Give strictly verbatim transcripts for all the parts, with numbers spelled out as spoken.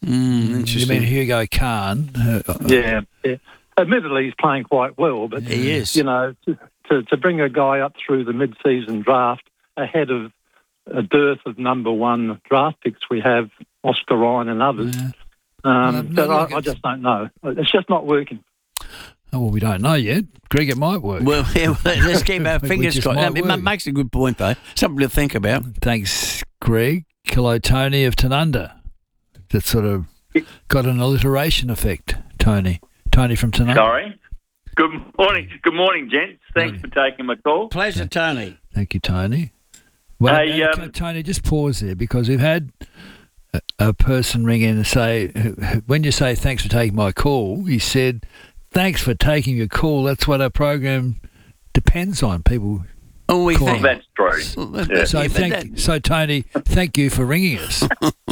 Mm, You interesting. mean Hugo Khan? Uh, Yeah, yeah. Admittedly, he's playing quite well, but He is. you know, to, to to bring a guy up through the mid-season draft ahead of a dearth of number one draft picks we have, Oscar Ryan and others. Yeah. Um, No, no, but look, I, I it's- just don't know. It's just not working. Oh, well, we don't know yet. Greg, it might work. Well, yeah, well, let's keep our We fingers just crossed. might It ma- work. makes a good point, though. Something to think about. Thanks, Greg. Hello, Tony of Tanunda. That sort of got an alliteration effect, Tony. Tony from Tanunda. Sorry. Good morning. Good morning, gents. Thanks Morning. for taking my call. Pleasure, Tony. Thank you, Tony. Well, Hey, uh, um, Tony, just pause there because we've had a, a person ring in and say, when you say thanks for taking my call, he said, thanks for taking your call. That's what our program depends on. People. Oh, we Cool. think. That's true. Well, Yeah. So, yeah, but thank, that- so Tony, thank you for ringing us.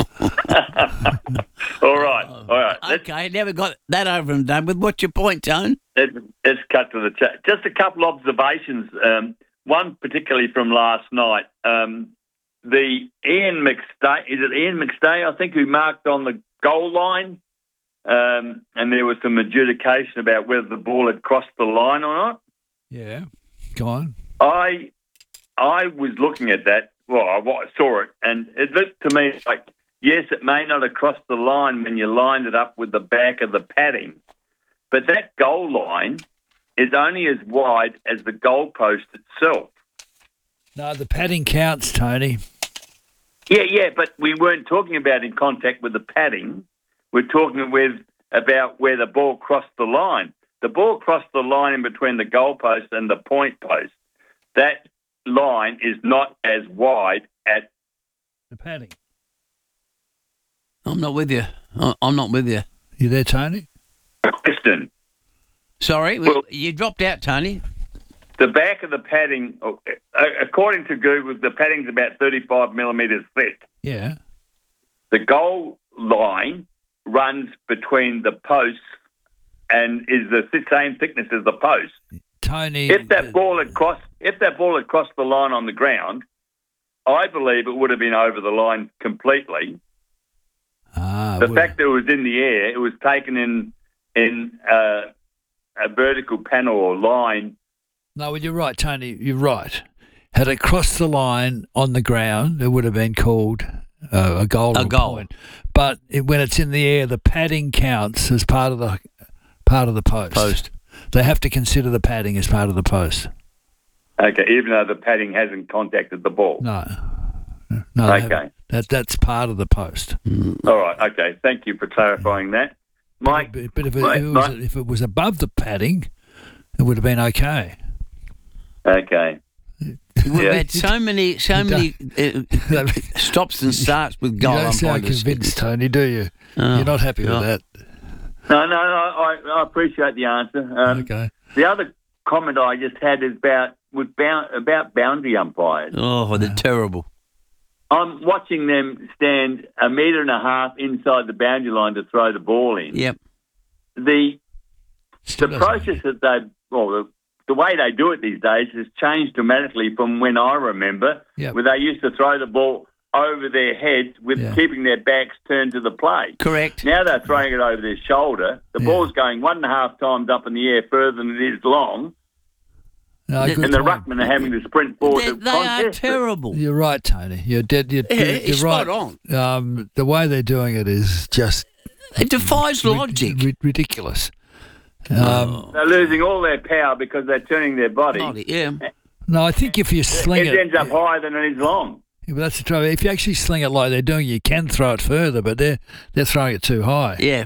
All right. All right. Let's, Okay, never got that over and done with. What's your point, Tone? let's, let's cut to the chat. Just a couple observations. Um, one particularly from last night. Um, the Ian McStay, is it Ian McStay, I think, who marked on the goal line? Um, and there was some adjudication about whether the ball had crossed the line or not. Yeah, go on. I I was looking at that. Well, I wa- saw it, and it looked to me like, yes, it may not have crossed the line when you lined it up with the back of the padding, but that goal line is only as wide as the goalpost itself. No, the padding counts, Tony. Yeah, yeah, but we weren't talking about in contact with the padding. We're talking with about where the ball crossed the line. The ball crossed the line in between the goalpost and the point post. That line is not as wide at. The padding. I'm not with you. I- I'm not with you. You there, Tony? Preston. Sorry, Well- you dropped out, Tony. The back of the padding, uh, according to Google, the padding's about thirty-five millimetres thick. Yeah. The goal line runs between the posts and is the same thickness as the post. Tony. If that ball had crossed, if that ball had crossed the line on the ground, I believe it would have been over the line completely. Ah, The well, fact that it was in the air, it was taken in in uh, a vertical panel or line. no, well, you're right, Tony. You're right. Had it crossed the line on the ground, it would have been called uh, a goal. A or goal. Point. But it, when it's in the air, the padding counts as part of the part of the post. Post. They have to consider the padding as part of the post. Okay, even though the padding hasn't contacted the ball. No. No. they Okay. haven't. That that's part of the post. All right. Okay. Thank you for clarifying that, Mike. But, but if, it, Mike, if, it was, Mike. if it was above the padding, it would have been okay. Okay. We've Yeah. had so many, so You many uh, stops and starts with You goal don't sound umpires. convinced, Tony, do you? Oh, You're not happy God. with that. No, no, no. I, I appreciate the answer. Um, Okay. The other comment I just had is about with bound, about boundary umpires. Oh, they're terrible. I'm watching them stand a metre and a half inside the boundary line to throw the ball in. Yep. The Still the doesn't- process that they well the, the way they do it these days has changed dramatically from when I remember, Yep. where they used to throw the ball over their heads with Yeah. keeping their backs turned to the play. Correct. Now they're throwing it over their shoulder. The Yeah. ball's going one and a half times up in the air further than it is long, No, good and the point. ruckmen are having to sprint forward They, to they are contest it. terrible. You're right, Tony. You're dead. You're, Yeah, you're, it's you're right. spot on. Um, the way they're doing it is just It defies ri- logic. ri- ridiculous. Um, They're losing all their power because they're turning their body. Bloody- yeah. no, I think if you sling It it, ends up higher than it is long. yeah, but that's the trouble. If you actually sling it like they're doing, you can throw it further, but they're they're throwing it too high. Yeah.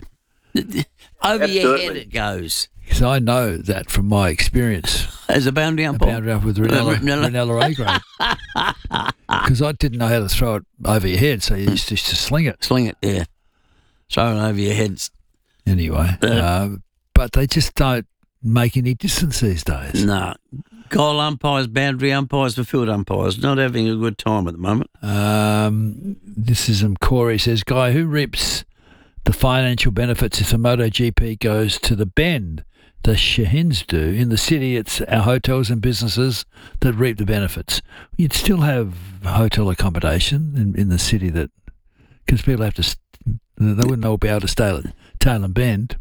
Over your head Absolutely. it goes. Because I know that from my experience. As a boundary umpire. Boundary up with Ranella, Ranella. Ranella A grade. Because I didn't know how to throw it over your head, so you used to, to sling it Sling it, yeah. Throw it over your head. anyway. Yeah. Um, but they just don't make any distance these days. No. Goal umpires, boundary umpires, the field umpires, not having a good time at the moment. Um, this is um, Corey says, Guy, who reaps the financial benefits if the MotoGP goes to the bend? The Shahins do. In the city, it's our hotels and businesses that reap the benefits. You'd still have hotel accommodation in, in the city that, because people have to, st- They wouldn't all be able to stay at Tail and Bend.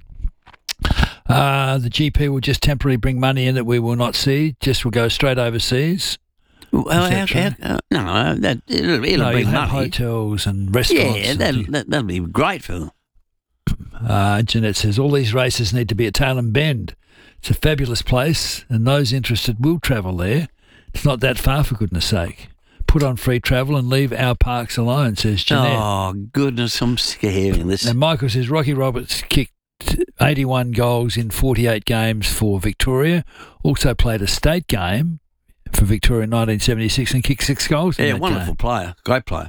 Uh, the G P will just temporarily bring money in that we will not see. Just will go straight overseas. Well, how, how, uh, no, that, it'll, it'll no, bring have money. Hotels and restaurants. Yeah, and that'll, that, that'll be great for them. Uh, Jeanette says, all these races need to be at Tail and Bend. It's a fabulous place, and those interested will travel there. It's not that far, for goodness sake. Put on free travel and leave our parks alone, says Jeanette. Oh, goodness, I'm sick of hearing this. And Michael says, Rocky Roberts kicked eighty-one goals in forty-eight games for Victoria. Also played a state game for Victoria in nineteen seventy-six and kicked six goals in Yeah, that wonderful game. player. Great player.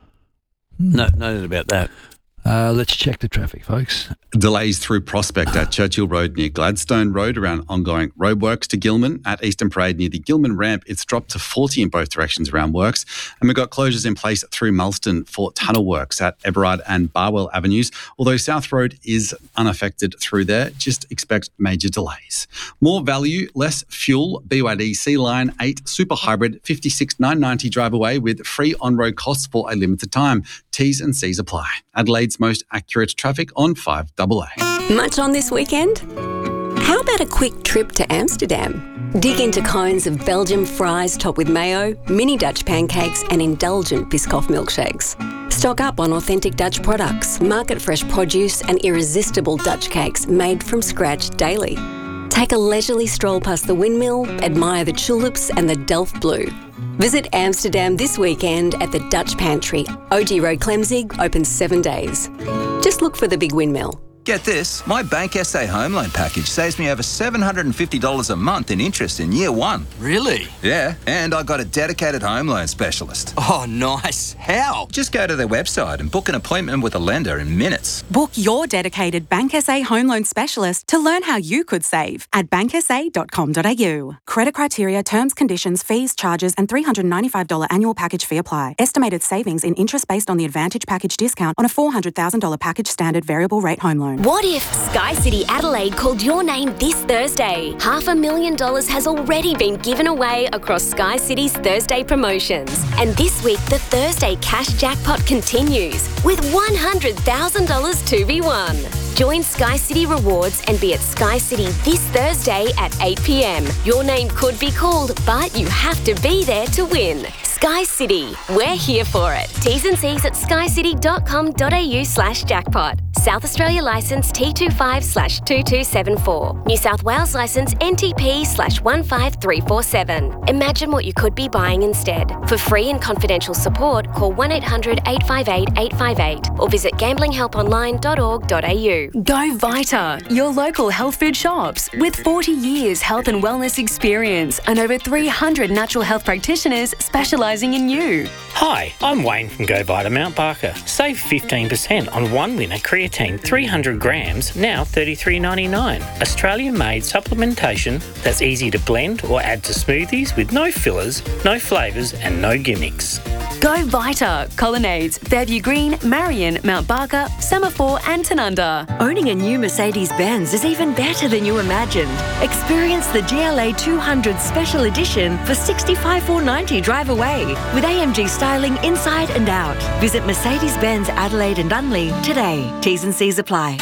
Hmm. No, no doubt about that. Uh, let's check the traffic, folks. Delays through Prospect at Churchill Road near Gladstone Road around ongoing roadworks to Gilman. At Eastern Parade near the Gilman ramp, it's dropped to forty in both directions around works. And we've got closures in place through Mulston for tunnel works at Everard and Barwell Avenues. Although South Road is unaffected through there, just expect major delays. More value, less fuel. B Y D C Line eight Super Hybrid fifty-six nine ninety drive away with free on-road costs for a limited time. T's and C's apply. Adelaide's most accurate traffic on five A A. Much on this weekend? How about a quick trip to Amsterdam? Dig into cones of Belgian fries topped with mayo, mini Dutch pancakes and indulgent Biscoff milkshakes. Stock up on authentic Dutch products, market fresh produce and irresistible Dutch cakes made from scratch daily. Take a leisurely stroll past the windmill, admire the tulips and the Delft Blue. Visit Amsterdam this weekend at the Dutch Pantry. O G Road Clemzig, open seven days. Just look for the big windmill. Get this, my Bank S A home loan package saves me over seven hundred fifty dollars a month in interest in year one. Really? Yeah, and I got a dedicated home loan specialist. Oh, nice. How? Just go to their website and book an appointment with a lender in minutes. Book your dedicated Bank S A home loan specialist to learn how you could save at bank s a dot com dot a u. Credit criteria, terms, conditions, fees, charges and three hundred ninety-five dollars annual package fee apply. Estimated savings in interest based on the Advantage package discount on a four hundred thousand dollars package standard variable rate home loan. What if Sky City Adelaide called your name this Thursday? Half a million dollars has already been given away across Sky City's Thursday promotions. And this week, the Thursday cash jackpot continues with one hundred thousand dollars to be won. Join Sky City Rewards and be at Sky City this Thursday at eight p.m. Your name could be called, but you have to be there to win. Sky City, we're here for it. T's and C's at skycity dot com dot a u slash jackpot. South Australia licence T twenty-five slash two two seven four. New South Wales licence N T P slash one five three four seven. Imagine what you could be buying instead. For free and confidential support, call one eight hundred eight five eight eight five eight or visit gambling help online dot org dot a u. Go Vita, your local health food shops. With forty years health and wellness experience and over three hundred natural health practitioners specialising in you. Hi, I'm Wayne from Go Vita Mount Barker. Save fifteen percent on one winner creatine three hundred grams, now thirty-three ninety-nine. Australian-made supplementation that's easy to blend or add to smoothies with no fillers, no flavours and no gimmicks. Go Vita, Colonnades, Fairview Green, Marion, Mount Barker, Semaphore and Tanunda. Owning a new Mercedes-Benz is even better than you imagined. Experience the G L A two hundred Special Edition for sixty-five thousand four hundred ninety dollars drive away with A M G styling inside and out. Visit Mercedes-Benz Adelaide and Unley today. T's and C's apply.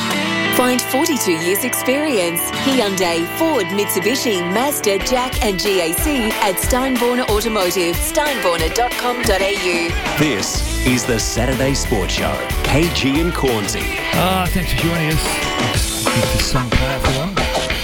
Find forty-two years experience Hyundai, Ford, Mitsubishi, Mazda, Jack and G A C at Steinborner Automotive, steinborner dot com dot a u. This is the Saturday Sports Show. K G and Cornsey. Ah, thanks for joining us. Keep this song playing for long.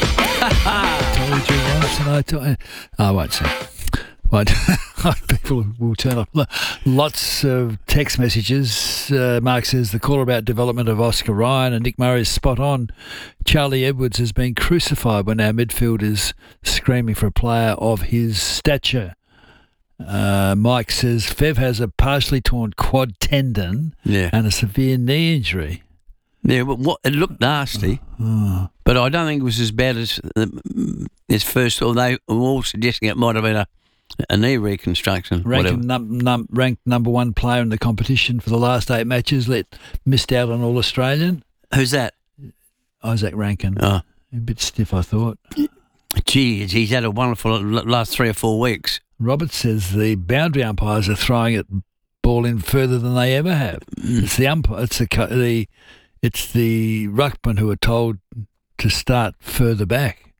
Told you once and I told you. I won't say. Won't. People will turn off. Lots of text messages. Uh, Mark says the call about development of Oscar Ryan and Nick Murray is spot on. Charlie Edwards has been crucified when our midfield is screaming for a player of his stature. Uh, Mike says Fev has a partially torn quad tendon yeah. and a severe knee injury. Yeah, but what, it looked nasty, oh. but I don't think it was as bad as his first. Or they were all suggesting it might have been a, a knee reconstruction. Ranked, num, num, ranked number one player in the competition for the last eight matches, let missed out on All Australian. Who's that? Isaac Rankin. Oh. A bit stiff, I thought. Gee, he's had a wonderful last three or four weeks. Robert says the boundary umpires are throwing it ball in further than they ever have. It's the umpire. It's the co- the it's the ruckman who are told to start further back.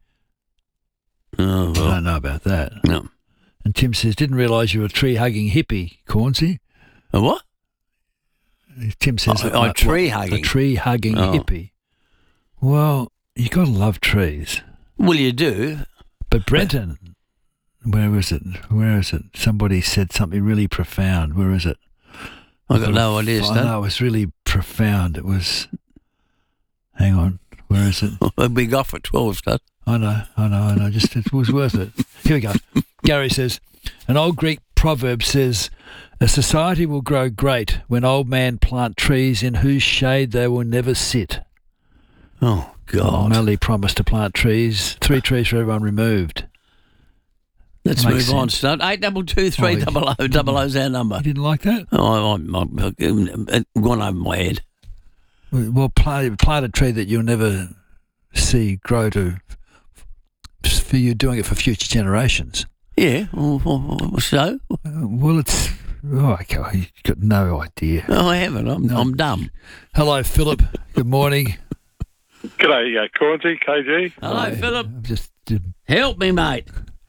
Oh, well. I don't know about that. No. And Tim says, didn't realise you were a tree-hugging hippie, Cornsey. A what? Tim says, Oh, that, oh, like, tree-hugging. A tree-hugging Oh. hippie. Well, you got to love trees. Well, you do. But Brenton, where was it? Where is it? Somebody said something really profound. Where is it? I've got no idea, I Stan. know, it was really profound. It was, hang on, where is it? We'll be off at twelve, Stan. I know, I know, I know. Just it was worth it. Here we go. Gary says, an old Greek proverb says, a society will grow great when old men plant trees in whose shade they will never sit. Oh, God. Melly promised to plant trees, three trees for everyone removed. Let's Makes move on, sense. Stan. Eight double two three Oh, double O double O's our number. You didn't like that? Oh, I'm, I'm, I'm gone over my head. Well, plant, plant a tree that you'll never see grow to, for you doing it for future generations. Yeah, well, well, so? Uh, well, it's... Oh, okay, you've got no idea. No, I haven't. I'm, No. I'm dumb. Hello, Philip. Good morning. G'day, uh, Cornsey, K G. Hello, Hi. Philip. I'm just... Help me, mate.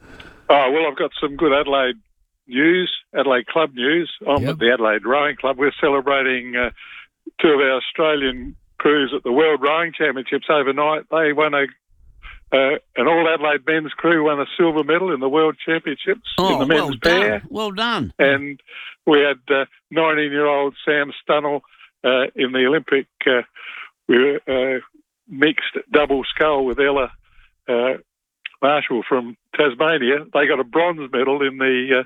Oh, well, I've got some good Adelaide news, Adelaide Club news. I'm Yep. at the Adelaide Rowing Club. We're celebrating uh, two of our Australian crews at the World Rowing Championships overnight. They won a uh, an All Adelaide men's crew won a silver medal in the World Championships Oh, in the men's well pair. done. Well done. And we had uh, nineteen-year-old Sam Stunnell uh, in the Olympic uh, we were, uh, mixed double scull with Ella uh, Marshall from Tasmania. They got a bronze medal in the uh,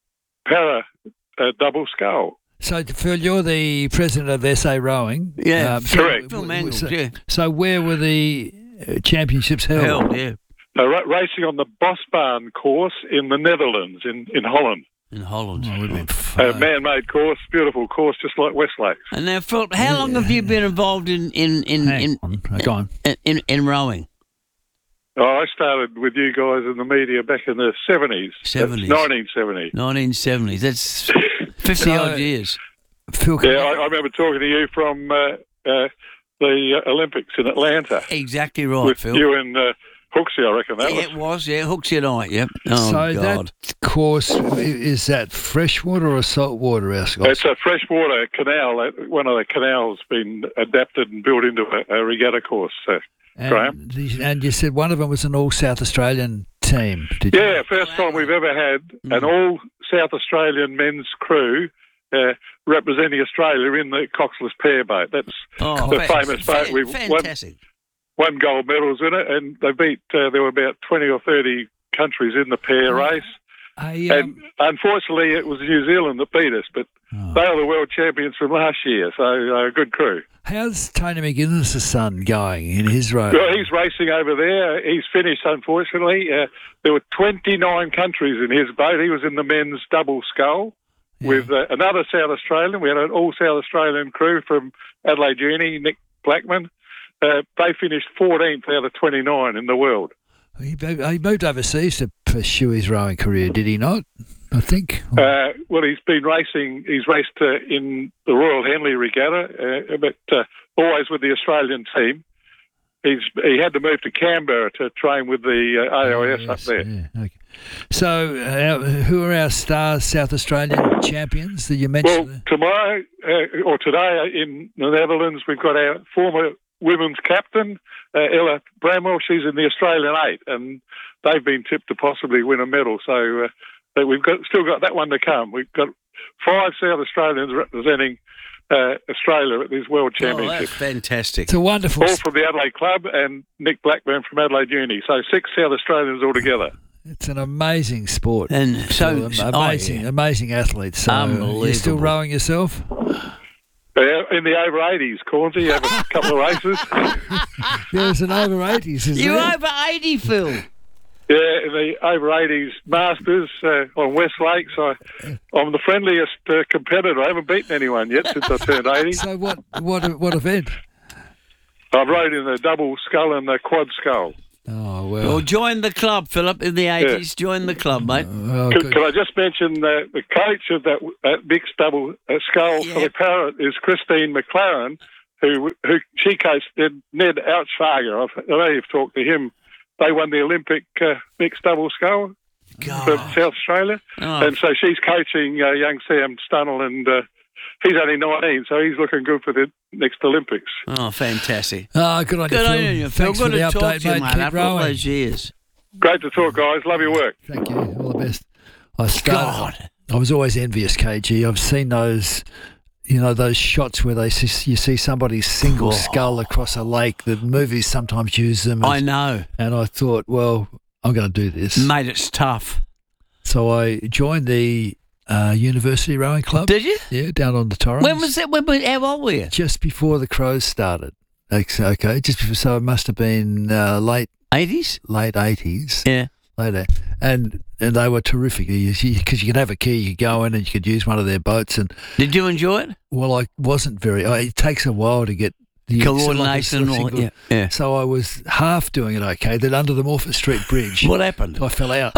para uh, double scull. So, Phil, you're the president of S A Rowing. Yeah, Um, so- correct. Phil Mangles, so, yeah. so where were the uh, championships held? Hell, yeah. Uh, ra- racing on the Bosbaan course in the Netherlands, in, in Holland. In Holland. Oh, it would have been A fun. man-made course, beautiful course, just like Westlake. And now, Philip, how long have you been involved in in in Hang in, on. Go on. in, in, in rowing? Oh, I started with you guys in the media back in the seventies. seventies. nineteen seventy. nineteen seventies. That's fifty So- odd years. Phil, Yeah, I, I remember talking to you from uh, uh, the uh, Olympics in Atlanta. Exactly right, with Phil. you and uh, Hooksy, I reckon that Yeah, was. it was, yeah. Hooksy and I, yep. Oh, so God. that course, i- is that freshwater or saltwater, Ascot? It's a freshwater canal. uh, One of the canals been adapted and built into a, a regatta course. So, Graham. And, the- and you said one of them was an all South Australian team. Did you? Yeah, first time we've ever had an all South Australian men's crew uh, representing Australia in the Coxless pair boat. That's Oh, the fa- famous fa- boat. We've won, fantastic. won gold medals in it, and they beat. Uh, there were about twenty or thirty countries in the pair race. I, And um, unfortunately, it was New Zealand that beat us, but Oh. they are the world champions from last year, so uh, good crew. how's Tony McGuinness' son going in his row? Well, he's racing over there. He's finished, unfortunately. Uh, there were twenty-nine countries in his boat. He was in the men's double scull with uh, another South Australian. We had an all South Australian crew from Adelaide Uni, Nick Blackman. Uh, they finished fourteenth out of twenty-nine in the world. He, he moved overseas to pursue his rowing career, did he not? I think. Uh, well, he's been racing. He's raced uh, in the Royal Henley Regatta, uh, but uh, always with the Australian team. He's he had to move to Canberra to train with the uh, A O S up there. Yeah, okay. So, uh, who are our stars, South Australian champions that you mentioned? Well, tomorrow uh, or today in the Netherlands, we've got our former women's captain, uh, Ella Bramwell. She's in the Australian eight, and they've been tipped to possibly win a medal. So uh, but we've got still got that one to come. We've got five South Australians representing uh, Australia at these World Oh, that's Championships. fantastic. It's a wonderful. All from the Adelaide Club and Nick Blackburn from Adelaide Uni. So six South Australians altogether. It's an amazing sport. And so, Phil, oh, amazing, yeah. amazing athletes. So, Unbelievable. you still rowing yourself? Uh, in the over eighties, Cornsey, you have a couple of races. There's an over eighties, is You're there? over eighty, Phil. Yeah, in the over eighties Masters uh, on West Lakes. I, I'm the friendliest uh, competitor. I haven't beaten anyone yet since I turned eighty. So what? What? What event? I've rode in the double scull and the quad scull. Oh, well. Well, join the club, Philip, in the eighties. Join the club, mate. Oh, Could, could I just mention uh, the coach of that, that mixed double uh, scull for the parrot is Christine McLaren, who who she coached Ned Ouchfager. I know you've talked to him. They won the Olympic uh, mixed double scull God. for South Australia. Oh. And so she's coaching uh, young Sam Stunnell, and uh, he's only nineteen, so he's looking good for the next Olympics. Oh, fantastic. Oh, good on Good you, on Phil. you, Phil. Thanks Good for the to talk update, to you, mate. mate, Keep after all rowing. those years. Great to talk, guys. Love your work. Thank you. All the best. I started. I was always envious, K G. I've seen those, you know, those shots where they see, you see somebody's single Oh. skull across a lake. The movies sometimes use them. I as- know. And I thought, well, I'm going to do this. Mate, it's tough. So I joined the uh, University Rowing Club. Did you? Yeah, down on the Torrens. When was that? When, when, how old were you? Just before the Crows started. Ex- Okay, just before, so it must have been uh, late eighties. Late eighties. Yeah. Later, and and they were terrific because you, you could have a key, you could go in and you could use one of their boats. And did you enjoy it? Well, I wasn't very. uh, It takes a while to get the Coordination and all that, yeah, yeah. So I was half doing it okay. Then under the Morford Street Bridge, What happened? I fell out.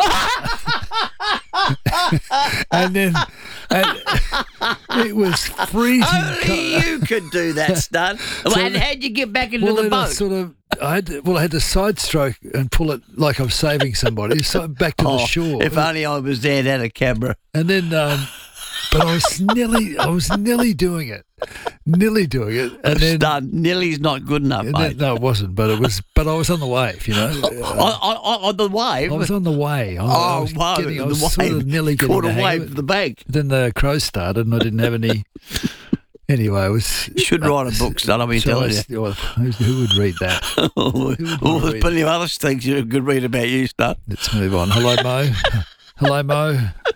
And then and it was freezing. Only you could do that stunt. So- and how'd you get back into well, the then I boat? sort of, I had to, well, I had to side stroke and pull it like I was saving somebody, so back to the Oh, shore. If only I was there and had a camera. And then, um, but I was nearly, I was nearly doing it, nearly doing it, and then Stunt. Nearly's not good enough, and mate. then- no, it wasn't. But it was, but I was on the wave, you know. on, on, on the wave? I was on the way. I, I Oh, was wow, getting, I the was sort of wave. nearly getting Caught the a hang wave of to it. the bank. Then the Crows started, and I didn't have any. Anyway, it was. You should write a book, son, I'll be so telling I you. s- well, who, who would read that? Oh, well, there's read plenty of other things you could read about you, Stunt. Let's move on. Hello, Mo. Hello, Mo.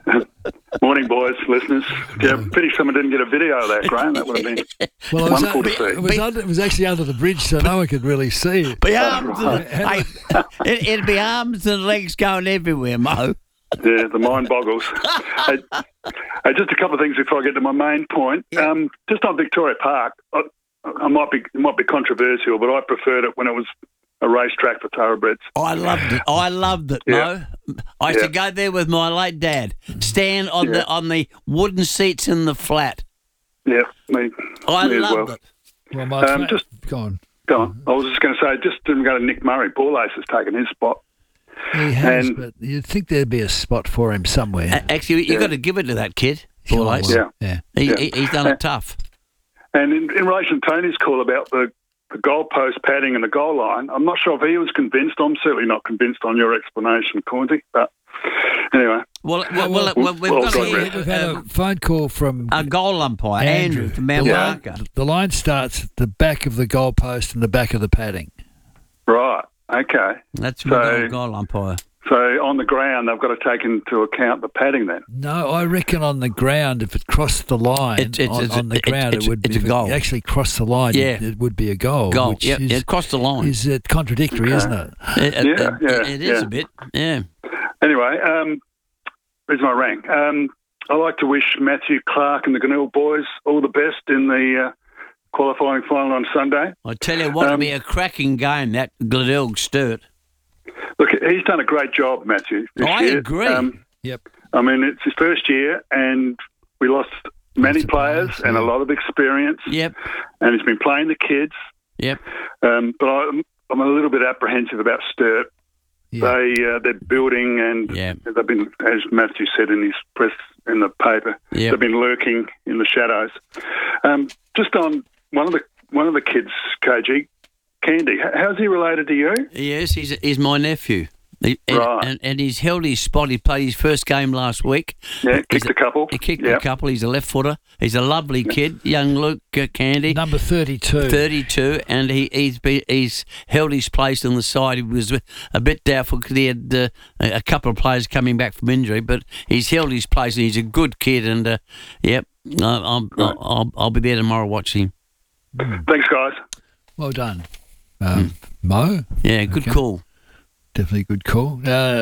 Morning, boys, listeners. Yeah, pity someone didn't get a video of that, Graham. That would have been Well, it was, wonderful un- to see. it, was under, it was actually under the bridge, so no one could really see it. Be arms and, hey, it, it'd be arms and legs going everywhere, Mo. Yeah, the mind boggles. hey, hey, just a couple of things before I get to my main point. Um, just on Victoria Park, I, I might be it might be controversial, but I preferred it when it was a racetrack for thoroughbreds. I loved it. I loved it, Yeah. Mo. I used Yeah. to go there with my late dad. Stand on Yeah. the on the wooden seats in the flat. Yeah, me, I me as loved well. it. Well, my Um, flat- just go on. Go on. I was just going to say, just didn't go to Nick Murray. Paul Ace has taken his spot. He has, And- but you'd think there'd be a spot for him somewhere. A- Actually, you Yeah. got to give it to that kid, Paul Ace. Yeah. Yeah. He, Yeah. he, he's done it tough. And in, in relation to Tony's call about the, the goalpost padding and the goal line, I'm not sure if he was convinced. I'm certainly not convinced on your explanation, Cornsey. But anyway. Well, well, well, well, we've well got done, here Rick. We've had uh, a phone call from a goal umpire, Andrew, Andrew. from Mount the, Barker. line, the line starts at the back of the goalpost and the back of the padding. Right. Okay. That's So- my goal, goal umpire. So on the ground, they've got to take into account the padding then. No, I reckon on the ground, if it crossed the line It's- it's- on, it's- on the it's- ground, it's- it would it's a if it goal. actually crossed the line. Yeah. it, it would be a goal. Goal. Which Yep, is, it crossed the line. Is it contradictory, Okay. isn't it? It, it- Yeah, it- yeah, it is yeah. a bit. Yeah. Anyway, um, here's my rank. Um, I like to wish Matthew Clark and the Glenelg boys all the best in the uh, qualifying final on Sunday. I tell you what, it'll Um, be a cracking game, that Glenelg Sturt. Look, he's done a great job, Matthew. This I year. agree. Um, Yep. I mean, it's his first year, and we lost many players players, and a yeah. lot of experience. Yep. And he's been playing the kids. Yep. Um, but I'm, I'm a little bit apprehensive about Sturt. Yeah. They uh, they're building, and Yeah. they've been, as Matthew said in his press in the paper, Yep. they've been lurking in the shadows. Um, just on one of the one of the kids, K G, Candy. h- How's he related to you? Yes, he's he's my nephew. He, and, Right. and, and he's held his spot. He played his first game last week. Yeah, He's kicked a couple. He kicked Yep. a couple. He's a left footer. He's a lovely kid, young Luke uh, Candy. Number thirty-two. thirty-two, and he, he's be, he's held his place on the side. He was a bit doubtful because he had uh, a a couple of players coming back from injury, but he's held his place, and he's a good kid. And uh, yep, I- I'll, I'll, I'll I'll be there tomorrow watching him. Thanks, guys. Well done, um, Mo. Yeah, good Okay. call. Definitely good call. Uh,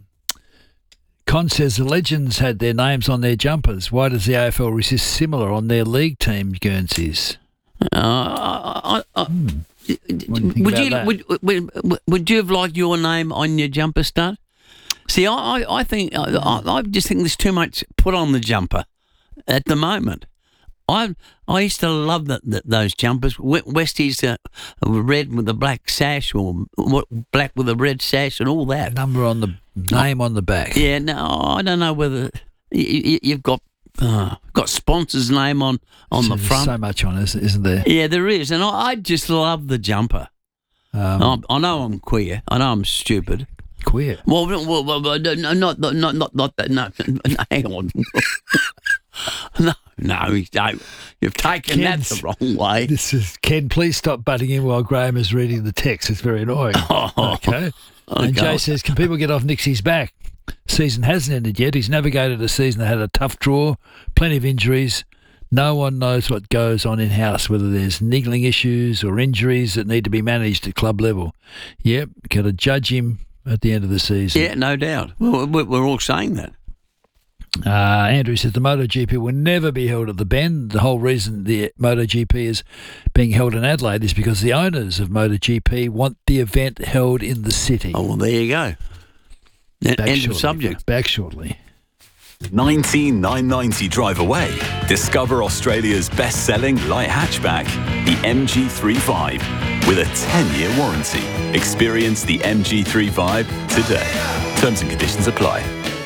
Con says the Legends had their names on their jumpers. Why does the A F L resist similar on their league team Guernseys? Uh, I, I, I, What do you think would about you that? would, would would you have liked your name on your jumper, Stud? See, I I, I think I, I just think there's too much put on the jumper at the moment. I I used to love that, that those jumpers. Westies uh, red with a black sash, or what black with a red sash, and all that. Number on the name on the back. Yeah, no, I don't know whether you, you, you've got uh, got sponsor's name on on so the there's front. So much on it, isn't there? Yeah, there is, and I, I just love the jumper. Um, I, I know I'm queer. I know I'm stupid. Queer. Well, well, well, well no, not not not not that. No, hang on. No, no, no, you've taken Ken's, that the wrong way. This is Ken. Please stop butting in while Graham is reading the text. It's very annoying. Oh, okay. okay. And Jay says, "Can people get off Nixie's back? Season hasn't ended yet. He's navigated a season that had a tough draw, plenty of injuries. No one knows what goes on in house, whether there's niggling issues or injuries that need to be managed at club level. Yep, got to judge him at the end of the season." Yeah, no doubt. Well, we're all saying that. Uh, Andrew says the MotoGP will never be held at the Bend. The whole reason the MotoGP is being held in Adelaide is because the owners of MotoGP want the event held in the city. Oh, well, there you go. Back End shortly, of subject. Back shortly. nineteen nine ninety drive away. Discover Australia's best-selling light hatchback, the M G thirty-five, with a ten-year warranty. Experience the M G thirty-five today. Terms and conditions apply.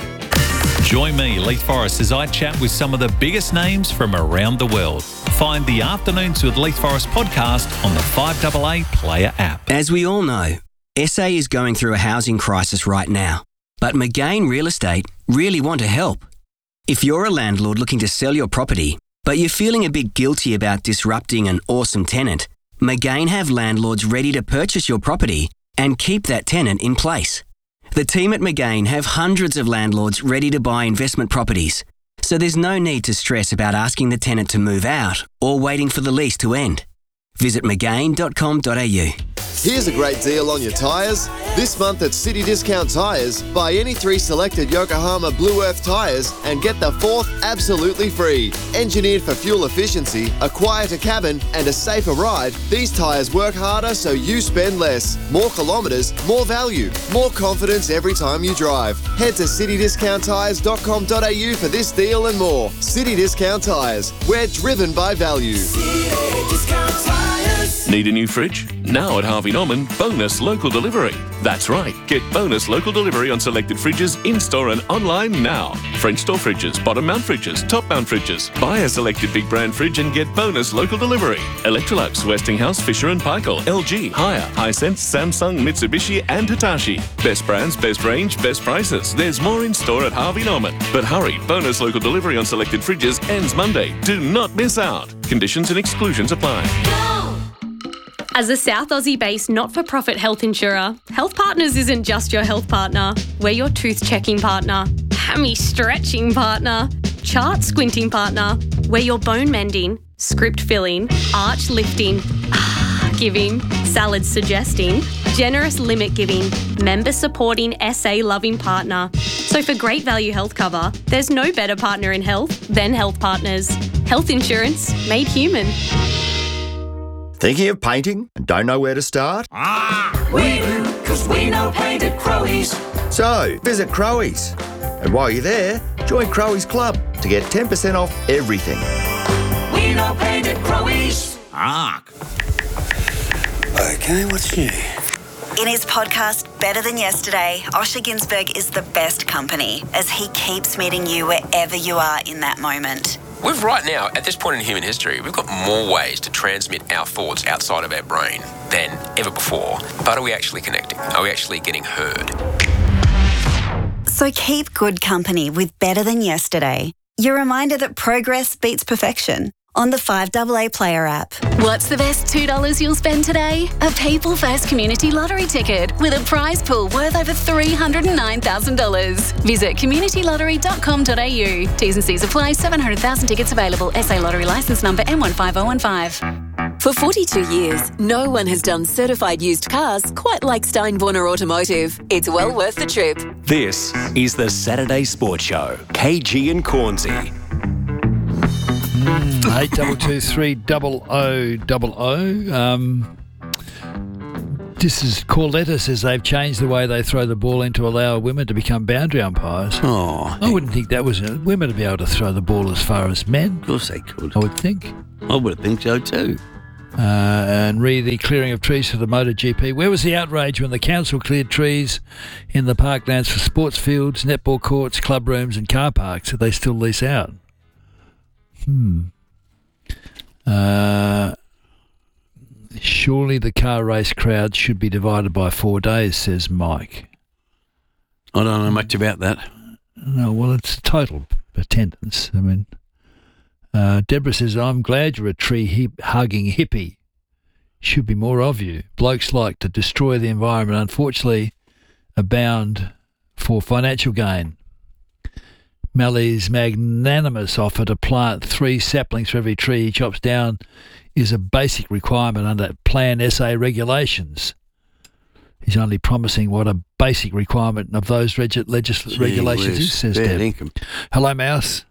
Join me, Leith Forrest, as I chat with some of the biggest names from around the world. Find the Afternoons with Leith Forrest podcast on the five A A Player app. As we all know, S A is going through a housing crisis right now. But McGain Real Estate really want to help. If you're a landlord looking to sell your property, but you're feeling a bit guilty about disrupting an awesome tenant, McGain have landlords ready to purchase your property and keep that tenant in place. The team at McGain have hundreds of landlords ready to buy investment properties, so there's no need to stress about asking the tenant to move out or waiting for the lease to end. Visit mcgain dot com dot a u. Here's a great deal on your tyres. This month at City Discount Tyres, buy any three selected Yokohama Blue Earth tyres and get the fourth absolutely free. Engineered for fuel efficiency, a quieter cabin and a safer ride, these tyres work harder so you spend less. More kilometres, more value, more confidence every time you drive. Head to city discount tyres dot com dot a u for this deal and more. City Discount Tyres, we're driven by value. City Discount Tyres. Need a new fridge? Now at Harvey Norman, bonus local delivery. That's right, get bonus local delivery on selected fridges in-store and online now. French door fridges, bottom mount fridges, top mount fridges. Buy a selected big brand fridge and get bonus local delivery. Electrolux, Westinghouse, Fisher and Paykel, L G, Haier, Hisense, Samsung, Mitsubishi and Hitachi. Best brands, best range, best prices. There's more in-store at Harvey Norman. But hurry, bonus local delivery on selected fridges ends Monday. Do not miss out. Conditions and exclusions apply. As a South Aussie-based not-for-profit health insurer, Health Partners isn't just your health partner. We're your tooth-checking partner, hammy-stretching partner, chart-squinting partner. We're your bone-mending, script-filling, arch-lifting, giving, salad-suggesting, generous limit-giving, member-supporting, S A-loving partner. So for great value health cover, there's no better partner in health than Health Partners. Health insurance made human. Thinking of painting and don't know where to start? Ah, we do, because we know paint at Crowies. So, visit Crowies. And while you're there, join Crowies Club to get ten percent off everything. We know paint at Crowies. Ah. Okay, what's new? In his podcast, Better Than Yesterday, Osher Ginsberg is the best company as he keeps meeting you wherever you are in that moment. We've right now, at this point in human history, we've got more ways to transmit our thoughts outside of our brain than ever before. But are we actually connecting? Are we actually getting heard? So keep good company with Better Than Yesterday. Your reminder that progress beats perfection. On the five A A Player app. What's the best two dollars you'll spend today? A People First Community Lottery ticket with a prize pool worth over three hundred nine thousand dollars. Visit community lottery dot com dot a u. T's and C's apply. seven hundred thousand tickets available. S A Lottery licence number M one five zero one five. For forty-two years, no one has done certified used cars quite like Steinborner Automotive. It's well worth the trip. This is the Saturday Sports Show. K G and Cornsey. Eight double two three double o double o. Um, This is Corletta says they've changed the way they throw the ball in to allow women to become boundary umpires. Oh, I wouldn't think that was a, women to be able to throw the ball as far as men. Of course they could. I would think. I would think so too. Uh, and re the clearing of trees for the MotoGP. Where was the outrage when the council cleared trees in the parklands for sports fields, netball courts, club rooms and car parks that they still lease out? Hmm. Uh, surely the car race crowd should be divided by four days, says Mike. I don't know much about that. No, well, it's total attendance. I mean, uh, Deborah says, I'm glad you're a tree-hugging hippie. Should be more of you. Blokes like to destroy the environment, unfortunately, abound for financial gain. Mally's magnanimous offer to plant three saplings for every tree he chops down is a basic requirement under Plan S A regulations. He's only promising what a basic requirement of those reg- legis- Gee regulations whiz, is, says fair Deb. income. Hello, Mouse.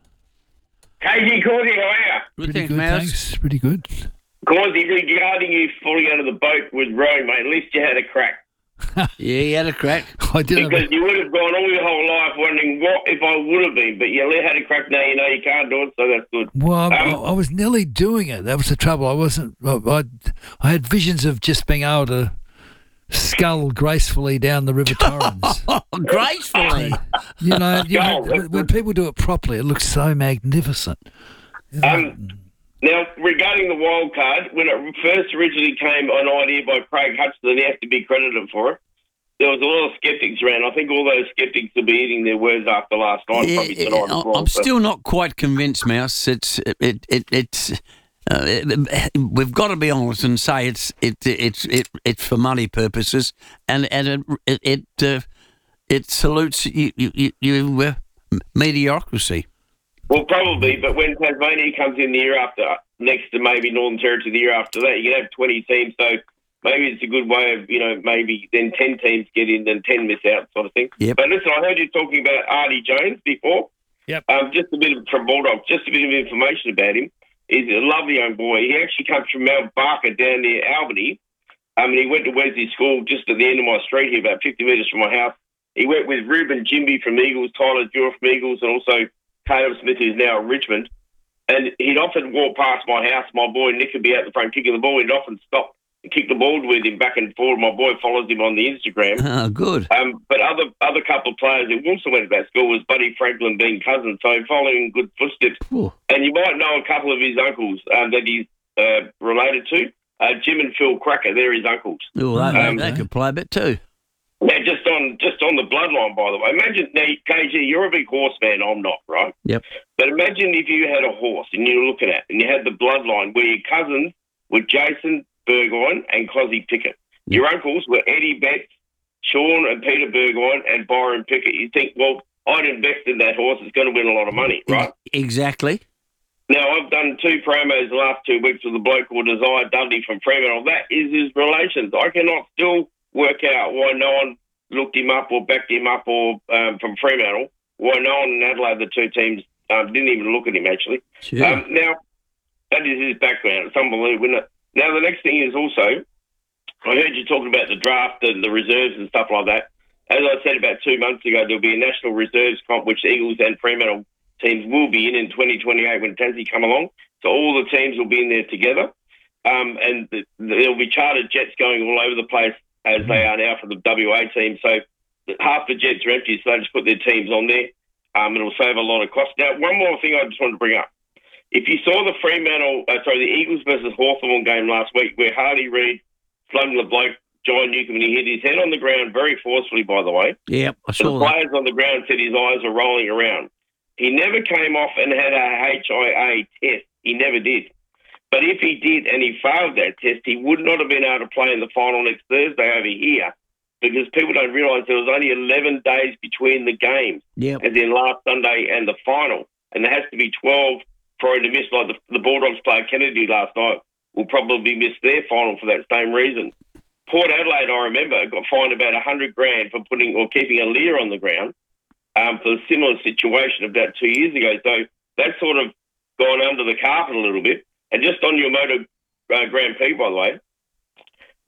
K G Causey, how are you? Good, Pretty thanks, good, Mouse. thanks. Pretty good. Causey, regarding you falling out of the boat with Roe, mate, at least you had a crack. Yeah, he had a crack. I did. Because you would have gone all your whole life wondering what if I would have been, but you had a crack now, you know you can't do it, so that's good. Well, I, Um, I was nearly doing it. That was the trouble. I wasn't. I, I, I had visions of just being able to scull gracefully down the River Torrens. Gracefully. You know, you know, Scull, when people do it properly, it looks so magnificent. Um, now, regarding the wild card, when it first originally came an idea by Craig Hutchinson, he has to be credited for it. There was a lot of sceptics around. I think all those sceptics will be eating their words after last night, Yeah, probably tonight as I- well. I'm So- still not quite convinced, Mouse. It's it it, it it's. Uh, it, we've got to be honest and say it's it it's it, it's for money purposes, and and it it it, uh, it salutes you you, you, you uh, mediocrity. Well, probably, but when Tasmania comes in the year after, next to maybe Northern Territory the year after that, you can have twenty teams, so maybe it's a good way of, you know, maybe then ten teams get in and ten miss out sort of thing. Yep. But listen, I heard you talking about Artie Jones before. Yep. Um, just a bit of, from Bulldog, just a bit of information about him. He's a lovely young boy. He actually comes from Mount Barker down near Albany. Um, and he went to Wesley School just at the end of my street here, about fifty metres from my house. He went with Ruben Jimby from Eagles, Tyler Dewar from Eagles, and also Caleb Smith, who's now at Richmond. And he'd often walk past my house. My boy Nick would be out the front kicking the ball. He'd often stop and kick the ball with him back and forward. My boy follows him on the Instagram. Oh, good. Um, but other other couple of players who also went to that school was Buddy Franklin being cousin, so following good footsteps. Ooh. And you might know a couple of his uncles um, that he's uh, related to. Uh, Jim and Phil Cracker, they're his uncles. Oh, they, Um, they could play a bit too. Now, just on just on the bloodline, by the way. Imagine, now, K G, you're a big horse fan. I'm not, right? Yep. But imagine if you had a horse and you were looking at, and you had the bloodline where your cousins were Jason Burgoyne and Cosy Pickett. Your uncles were Eddie Betts, Sean and Peter Burgoyne, and Byron Pickett. You think, well, I'd invest in that horse. It's going to win a lot of money, right? Exactly. Now, I've done two promos the last two weeks with a bloke called Desire Dudley from Fremantle. That is his relations. I cannot still work out why no one looked him up or backed him up or um, from Fremantle, why no one in Adelaide, the two teams, um, didn't even look at him, actually. Sure. Um, now, that is his background. It's unbelievable, isn't it? Now, the next thing is also, I heard you talking about the draft and the reserves and stuff like that. As I said about two months ago, there'll be a national reserves comp, which Eagles and Fremantle teams will be in in twenty twenty-eight when Tassie come along. So all the teams will be in there together. Um, and the, there'll be chartered jets going all over the place as they are now for the W A team. So half the jets are empty, so they just put their teams on there. Um, it'll save a lot of cost. Now, one more thing I just wanted to bring up. If you saw the Fremantle, uh, sorry, the Eagles versus Hawthorn game last week where Hardy Reid slugged the bloke, John Newcomb, and he hit his head on the ground very forcefully, by the way. Yep, I So saw the that. players on the ground said his eyes were rolling around. He never came off and had a H I A test. He never did. But if he did and he failed that test, he would not have been able to play in the final next Thursday over here because people don't realise there was only eleven days between the games, Yep. as in last Sunday and the final. And there has to be twelve for him to miss, like the, the Bulldogs player Kennedy last night will probably miss their final for that same reason. Port Adelaide, I remember, got fined about a hundred grand for putting or keeping a Lear on the ground um, for a similar situation about two years ago. So that's sort of gone under the carpet a little bit. And just on your Moto uh, Grand Prix, by the way,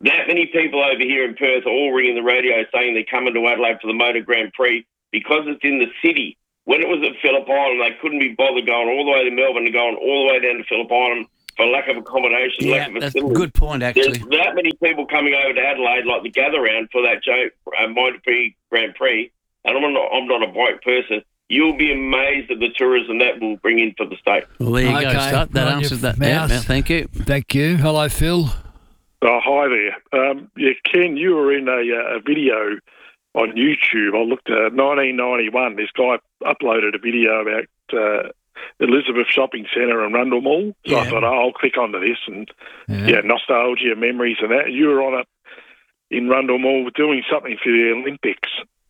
that many people over here in Perth are all ringing the radio saying they're coming to Adelaide for the Motor Grand Prix because it's in the city. When it was at Phillip Island, they couldn't be bothered going all the way to Melbourne and going all the way down to Phillip Island for lack of accommodation, Yeah, lack of that's a facilities. good point, actually. There's that many people coming over to Adelaide, like the gather round for that Joe, uh, Motor Grand Prix, and I'm not, I'm not a bike person. You'll be amazed at the tourism that will bring in for the state. Well, there you Okay, go, Stud. That on answers your that. Yeah, mouse. yeah, thank you. Thank you. Hello, Phil. Oh, hi there. Um, yeah, Ken, you were in a, uh, a video on YouTube. I looked at nineteen ninety-one. This guy uploaded a video about uh, Elizabeth Shopping Centre and Rundle Mall. So I Yeah. thought, oh, I'll click onto this and, Yeah. yeah, nostalgia, memories and that. You were on it in Rundle Mall doing something for the Olympics.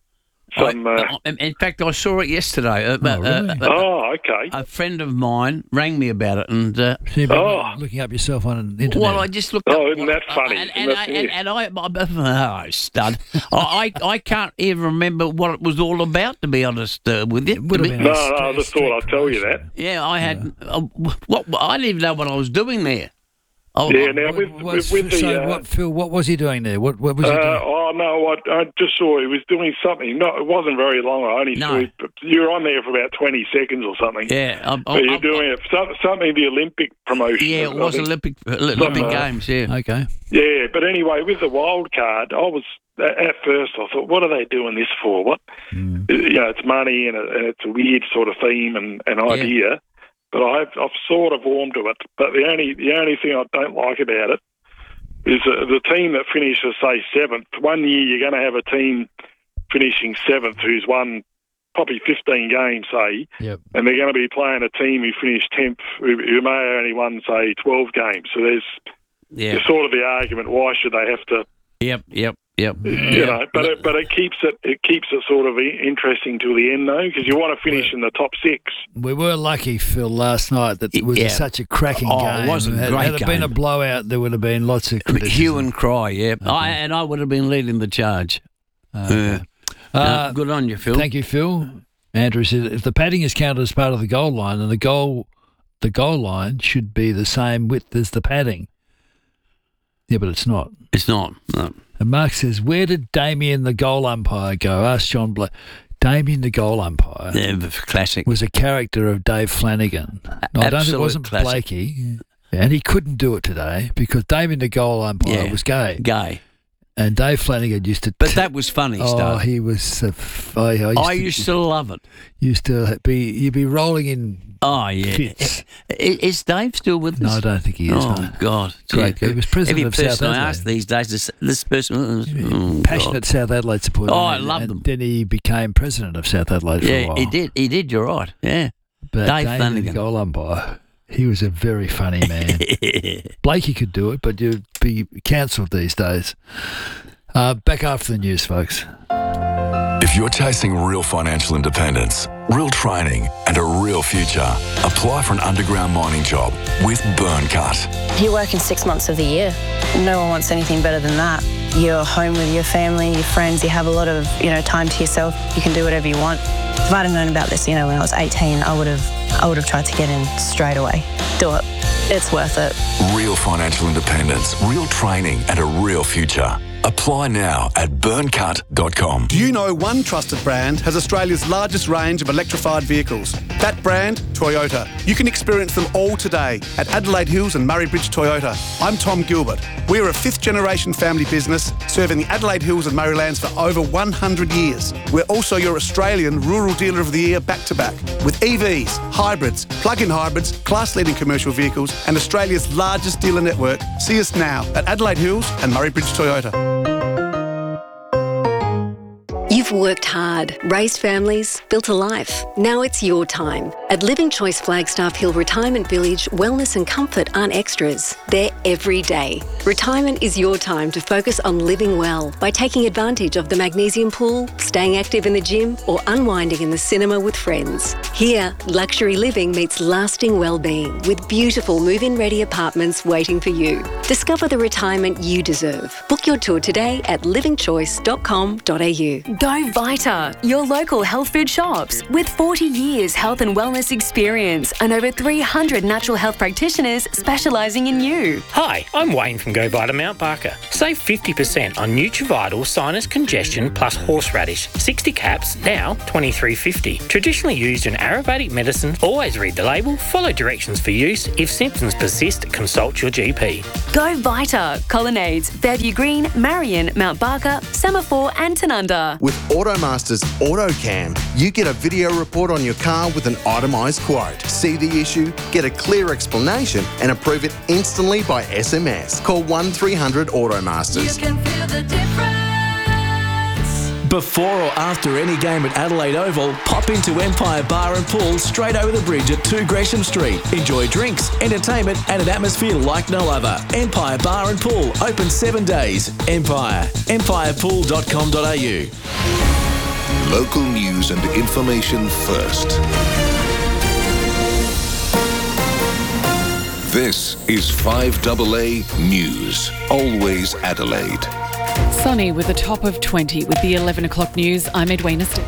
Some, uh, I, in fact, I saw it yesterday. Uh, Oh, really? uh, oh, okay. A friend of mine rang me about it, and uh, So you've been Oh. looking up yourself on the internet. well, I just looked. Oh, up, isn't that funny? And, Isn't and, that I, funny? and, and I, oh, stud, I, I I can't even remember what it was all about. To be honest uh, with you, would To have be- been No, a no, I straight- just thought I'd tell you that. Yeah, I had. Uh, what I didn't even know what I was doing there. Oh, Yeah, oh, now with, What- with, with the... so, uh, what, Phil, what was he doing there? What, what was he Uh, doing? oh no! I, I just saw he was doing something. No, it wasn't very long. I only No. saw it, but you were on there for about twenty seconds or something. yeah, I'm, But I'm, you're I'm- doing it some, something the Olympic promotion. yeah, it I was think. Olympic Olympic uh, Games. Yeah, Okay. Yeah, but anyway, with the wild card, I was at first I thought, what are they doing this for? What Mm. you know, it's money and, it, and it's a weird sort of theme and, and idea. But I've I've sort of warmed to it. But the only the only thing I don't like about it is uh, the team that finishes, say, seventh. One year you're going to have a team finishing seventh who's won probably fifteen games, say, Yep. and they're going to be playing a team who finished tenth who, who may have only won, say, twelve games. So there's, yeah, there's sort of the argument, why should they have to, yep, yep, yep. you know, but it, but it keeps it it keeps it sort of i- interesting till the end, though, because you want to finish in the top six. We were lucky, Phil, last night that it was Yeah. such a cracking Oh, game. it was a had, great had it been a game. blowout, there would have been lots of criticism. Hue and cry. Yeah, I, and I would have been leading the charge. Okay. Yeah. Uh, No, good on you, Phil. Thank you, Phil. Andrew said if the padding is counted as part of the goal line, then the goal the goal line should be the same width as the padding. Yeah, but it's not. It's not. No. And Mark says, where did Damien the goal umpire go? Ask John Blake. Damien the goal umpire Yeah, classic. was a character of Dave Flanagan. No, I don't think it Absolute wasn't classic. Blakey. And he couldn't do it today because Damien the goal umpire Yeah. was gay. Gay. And Dave Flanagan used to... But that was funny oh, stuff. he was... Uh, f- I, I used, I to, used to love it. used to be... You'd be rolling in Oh, yeah. fits. I- Is Dave still with No, us? I don't think he is. Oh, no. God. Great. Yeah. He was president Every of South person I Adelaide. ask these days, this, this person... Oh, Passionate God. South Adelaide supporter. Oh, I and- love and them. Then he became president of South Adelaide for a Yeah, while. he did. He did, you're right. Yeah. But Dave Damien, Flanagan. the goal umpire, he was a very funny man. Blakey could do it, but you'd be cancelled these days. Uh, back after the news, folks. If you're chasing real financial independence, real training, and a real future, apply for an underground mining job with Burncut. You work in six months of the year. No one wants anything better than that. You're home with your family, your friends, you have a lot of, you know, time to yourself. You can do whatever you want. If I'd have known about this, you know, when I was eighteen, I would have I would have tried to get in straight away. Do it. It's worth it. Real financial independence, real training, and a real future. Apply now at burncut dot com. Do you know one trusted brand has Australia's largest range of electrified vehicles? That brand, Toyota. You can experience them all today at Adelaide Hills and Murray Bridge Toyota. I'm Tom Gilbert. We're a fifth generation family business serving the Adelaide Hills and Murraylands for over one hundred years. We're also your Australian Rural Dealer of the Year back to back with E Vs, hybrids, plug-in hybrids, class-leading commercial vehicles and Australia's largest dealer network. See us now at Adelaide Hills and Murray Bridge Toyota. You've worked hard, raised families, built a life. Now it's your time. At Living Choice Flagstaff Hill Retirement Village, wellness and comfort aren't extras. They're every day. Retirement is your time to focus on living well by taking advantage of the magnesium pool, staying active in the gym, or unwinding in the cinema with friends. Here, luxury living meets lasting well-being with beautiful move-in ready apartments waiting for you. Discover the retirement you deserve. Book your tour today at living choice dot com dot a u. Don't Go Vita, your local health food shops. With forty years health and wellness experience and over three hundred natural health practitioners specialising in you. Hi, I'm Wayne from Go Vita Mount Barker. Save fifty percent on Nutrivital Sinus Congestion plus Horseradish. sixty caps, now twenty-three fifty. Traditionally used in Ayurvedic medicine, always read the label, follow directions for use. If symptoms persist, consult your G P. Go Vita, Colonnades, Fairview Green, Marion, Mount Barker, Semaphore and Tanunda. With Automaster's AutoCam, you get a video report on your car with an itemised quote. See the issue, get a clear explanation and approve it instantly by S M S. Call one three hundred Automasters. You can feel the difference. Before or after any game at Adelaide Oval, pop into Empire Bar and Pool straight over the bridge at two Gresham Street. Enjoy drinks, entertainment and an atmosphere like no other. Empire Bar and Pool, open seven days. Empire, empire pool dot com dot a u. Local news and information first. This is five A A News. Always Adelaide. Sunny with a top of twenty with the eleven o'clock news. I'm Edwina Stick.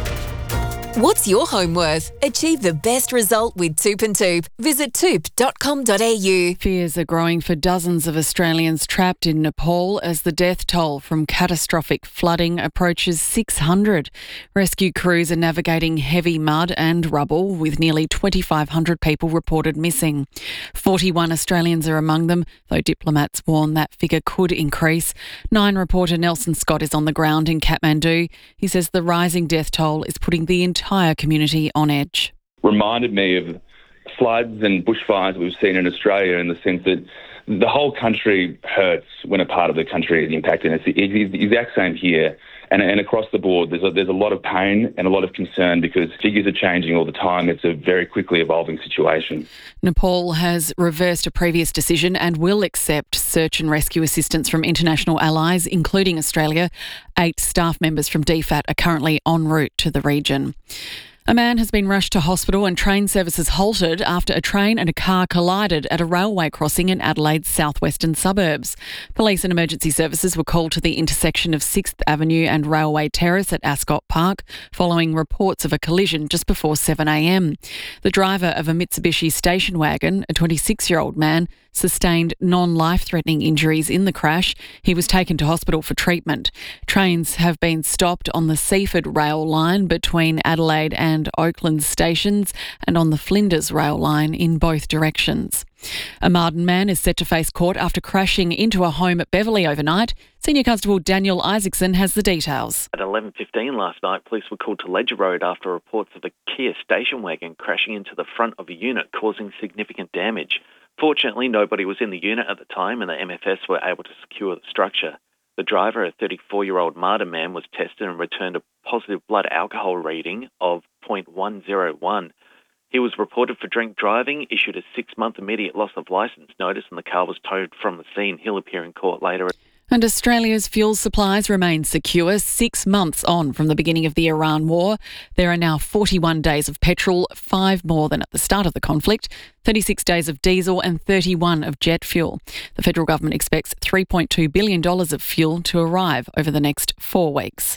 What's your home worth? Achieve the best result with Toop and Toop. Visit toop dot com dot a u. Fears are growing for dozens of Australians trapped in Nepal as the death toll from catastrophic flooding approaches six hundred. Rescue crews are navigating heavy mud and rubble, with nearly twenty-five hundred people reported missing. forty-one Australians are among them, though diplomats warn that figure could increase. Nine reporter Nelson Scott is on the ground in Kathmandu. He says the rising death toll is putting the entire entire community on edge. Reminded me of floods and bushfires we've seen in Australia, in the sense that the whole country hurts when a part of the country is impacted. It's the, it's the exact same here. And, and across the board, there's a, there's a lot of pain and a lot of concern because figures are changing all the time. It's a very quickly evolving situation. Nepal has reversed a previous decision and will accept search and rescue assistance from international allies, including Australia. Eight staff members from D FAT are currently en route to the region. A man has been rushed to hospital and train services halted after a train and a car collided at a railway crossing in Adelaide's southwestern suburbs. Police and emergency services were called to the intersection of sixth Avenue and Railway Terrace at Ascot Park following reports of a collision just before seven a m. The driver of a Mitsubishi station wagon, a twenty-six-year-old man, sustained non-life-threatening injuries in the crash. He was taken to hospital for treatment. Trains have been stopped on the Seaford rail line between Adelaide and Oakland stations and on the Flinders rail line in both directions. A Marden man is set to face court after crashing into a home at Beverley overnight. Senior Constable Daniel Isaacson has the details. At eleven fifteen last night, police were called to Ledger Road after reports of a Kia station wagon crashing into the front of a unit, causing significant damage. Fortunately, nobody was in the unit at the time and the M F S were able to secure the structure. The driver, a thirty-four-year-old Marden man, was tested and returned a positive blood alcohol reading of zero point one zero one. He was reported for drink driving, issued a six-month immediate loss of licence notice, and the car was towed from the scene. He'll appear in court later. And Australia's fuel supplies remain secure six months on from the beginning of the Iran war. There are now forty-one days of petrol, five more than at the start of the conflict, thirty-six days of diesel and thirty-one of jet fuel. The federal government expects three point two billion dollars of fuel to arrive over the next four weeks.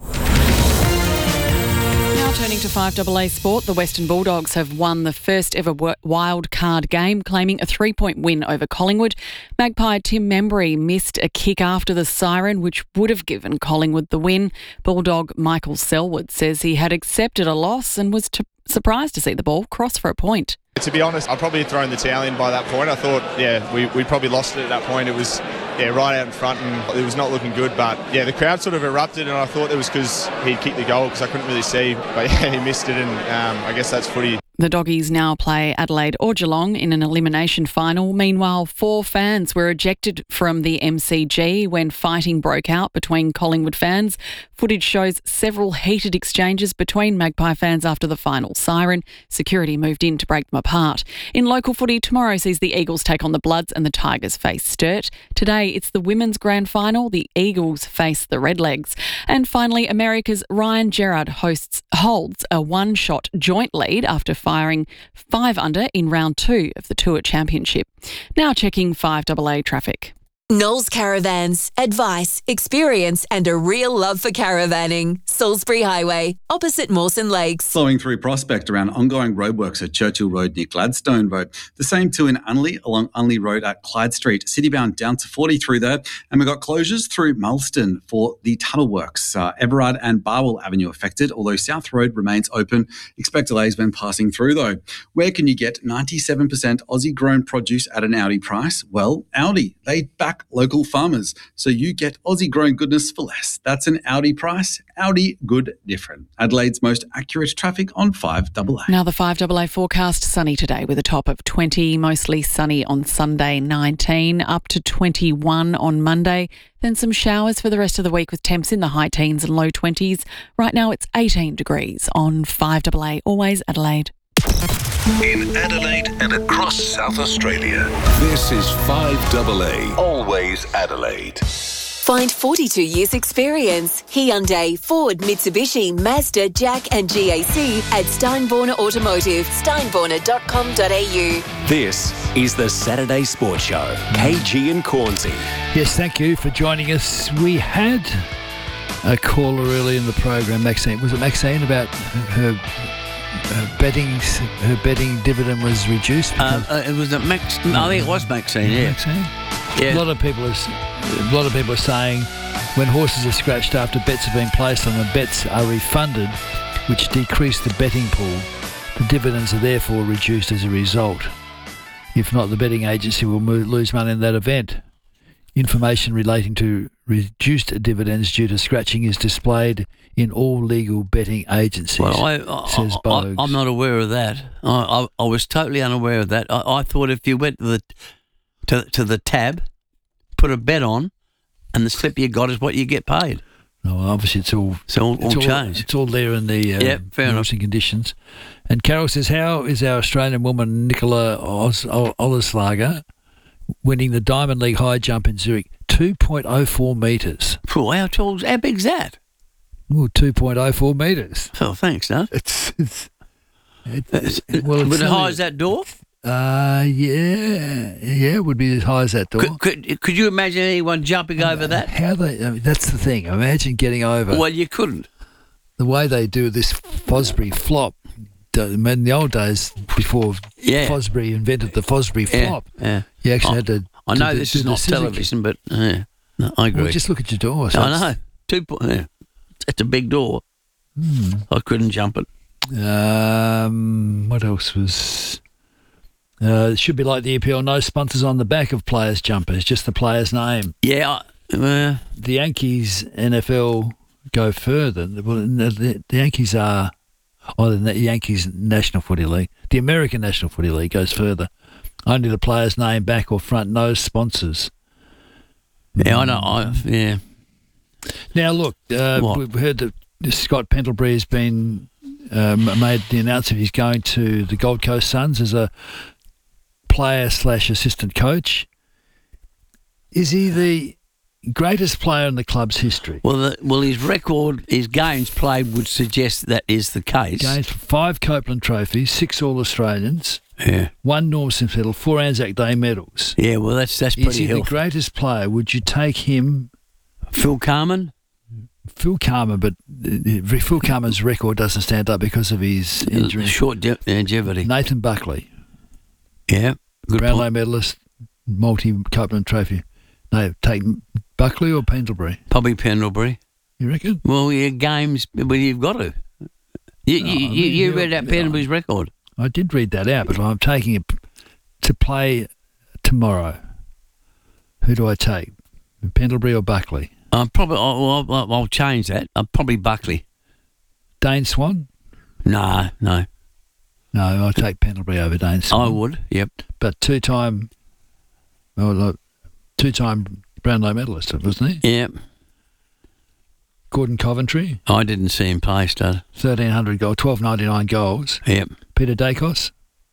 Now turning to five A A sport, the Western Bulldogs have won the first ever wild card game, claiming a three-point win over Collingwood. Magpie Tim Membry missed a kick after the siren, which would have given Collingwood the win. Bulldog Michael Selwood says he had accepted a loss and was t- surprised to see the ball cross for a point. To be honest, I'd probably thrown the towel in by that point. I thought, yeah, we we probably lost it at that point. It was, yeah, right out in front and it was not looking good. But, yeah, the crowd sort of erupted and I thought it was because he'd kicked the goal because I couldn't really see. But, yeah, he missed it and um, I guess that's footy. The Doggies now play Adelaide or Geelong in an elimination final. Meanwhile, four fans were ejected from the M C G when fighting broke out between Collingwood fans. Footage shows several heated exchanges between Magpie fans after the final siren. Security moved in to break them apart. In local footy, tomorrow sees the Eagles take on the Bloods and the Tigers face Sturt. Today, it's the women's grand final. The Eagles face the Redlegs. And finally, America's Ryan Gerard hosts holds a one-shot joint lead after firing five under in round two of the Tour Championship. Now checking five A A traffic. Knowles Caravans. Advice, experience and a real love for caravanning. Salisbury Highway, opposite Mawson Lakes. Flowing through Prospect around ongoing roadworks at Churchill Road near Gladstone Road. The same too in Unley along Unley Road at Clyde Street. Citybound down to forty through there. And we've got closures through Mulston for the tunnel works. Uh, Everard and Barwell Avenue affected, although South Road remains open. Expect delays when passing through though. Where can you get ninety-seven percent Aussie grown produce at an Audi price? Well, Audi. They back local farmers, so you get Aussie grown goodness for less. That's an Audi price. Audi, good, different. Adelaide's most accurate traffic on five A A. Now the five A A forecast, sunny today with a top of twenty, mostly sunny on Sunday, nineteen, up to twenty-one on Monday. Then some showers for the rest of the week with temps in the high teens and low twenties. Right now it's eighteen degrees on five A A, always Adelaide. In Adelaide and across South Australia, this is five A A, always Adelaide. Find forty-two years experience. Hyundai, Ford, Mitsubishi, Mazda, Jack and G A C at Steinborner Automotive, steinborner dot com dot a u. This is the Saturday Sports Show. K G and Cornsey. Yes, thank you for joining us. We had a caller early in the program, Maxine. Was it Maxine about her... Her betting, her betting dividend was reduced. Uh, uh, it was a Max. I think it was Maxine. Yeah, Maxine. Yeah. A lot of people are, a lot of people are saying when horses are scratched after bets have been placed on them, bets are refunded, which decrease the betting pool. The dividends are therefore reduced as a result. If not, the betting agency will mo- lose money in that event. Information relating to reduced dividends due to scratching is displayed in all legal betting agencies. Well, I, I, says I, Bogues. I'm not aware of that. I, I, I was totally unaware of that. I, I thought if you went to the to, to the tab, put a bet on, and the slip you got is what you get paid. No, well, obviously it's all it's all, it's all changed. It's all there in the uh, yep, fair rules and conditions. And Carol says, how is our Australian woman Nicola Os- Olleslager winning the Diamond League high jump in Zurich? two point oh four metres. Oh, how tall? How big's that? Well, two point oh four metres. Oh, thanks, no. It's, it's, it's, it's well, it's as high as that door? Uh, yeah, yeah, it would be as high as that door. Could, could, could you imagine anyone jumping uh, over that? How they? I mean, that's the thing. Imagine getting over. Well, you couldn't. The way they do this Fosbury flop. In the old days, before yeah. Fosbury invented the Fosbury yeah. flop, yeah. you actually I, had to. I know to this do is not television, but uh, no, I agree. Well, just look at your door. So I know. Two point. Yeah. It's a big door. Hmm. I couldn't jump it. Um, what else was? Uh, it should be like the E P L. No sponsors on the back of players' jumpers, just the player's name. Yeah. Uh, the Yankees N F L go further. Well, the, the Yankees are. Oh, the Yankees National Footy League. The American National Footy League goes further. Only the player's name, back or front, no sponsors. Yeah, I know. I, yeah. Now, look, uh, we've heard that Scott Pendlebury has been um, made the announcement he's going to the Gold Coast Suns as a player slash assistant coach. Is he the greatest player in the club's history? Well, the, well, his record, his games played would suggest that is the case. Games for five Copeland trophies, six All-Australians, yeah, one Norm Smith medal, four Anzac Day medals. Yeah, well, that's that's pretty. Is he healthy. the greatest player? Would you take him? Phil Carman? Phil Carman, but uh, Phil Carman's record doesn't stand up because of his injury. Short longevity. Nathan Buckley. Yeah, good Brownlow point. medalist, multi-Copeland trophy. No, take Buckley or Pendlebury? Probably Pendlebury. You reckon? Well, your games, well, you've got to. You, No, you, I mean, you, you you- read out Pendlebury's record. I did read that out, but I'm taking it to play tomorrow. Who do I take? Pendlebury or Buckley? I'm probably. I'll, I'll, I'll change that. I'm probably Buckley. Dane Swan? No, no. No, I'll take Pendlebury over Dane Swan. I would. Yep. But two-time, well, look, two-time Brownlow medalist, wasn't he? Yep. Gordon Coventry, I didn't see him play, Stud. thirteen hundred goals, twelve ninety-nine goals. Yep. Peter Dacos,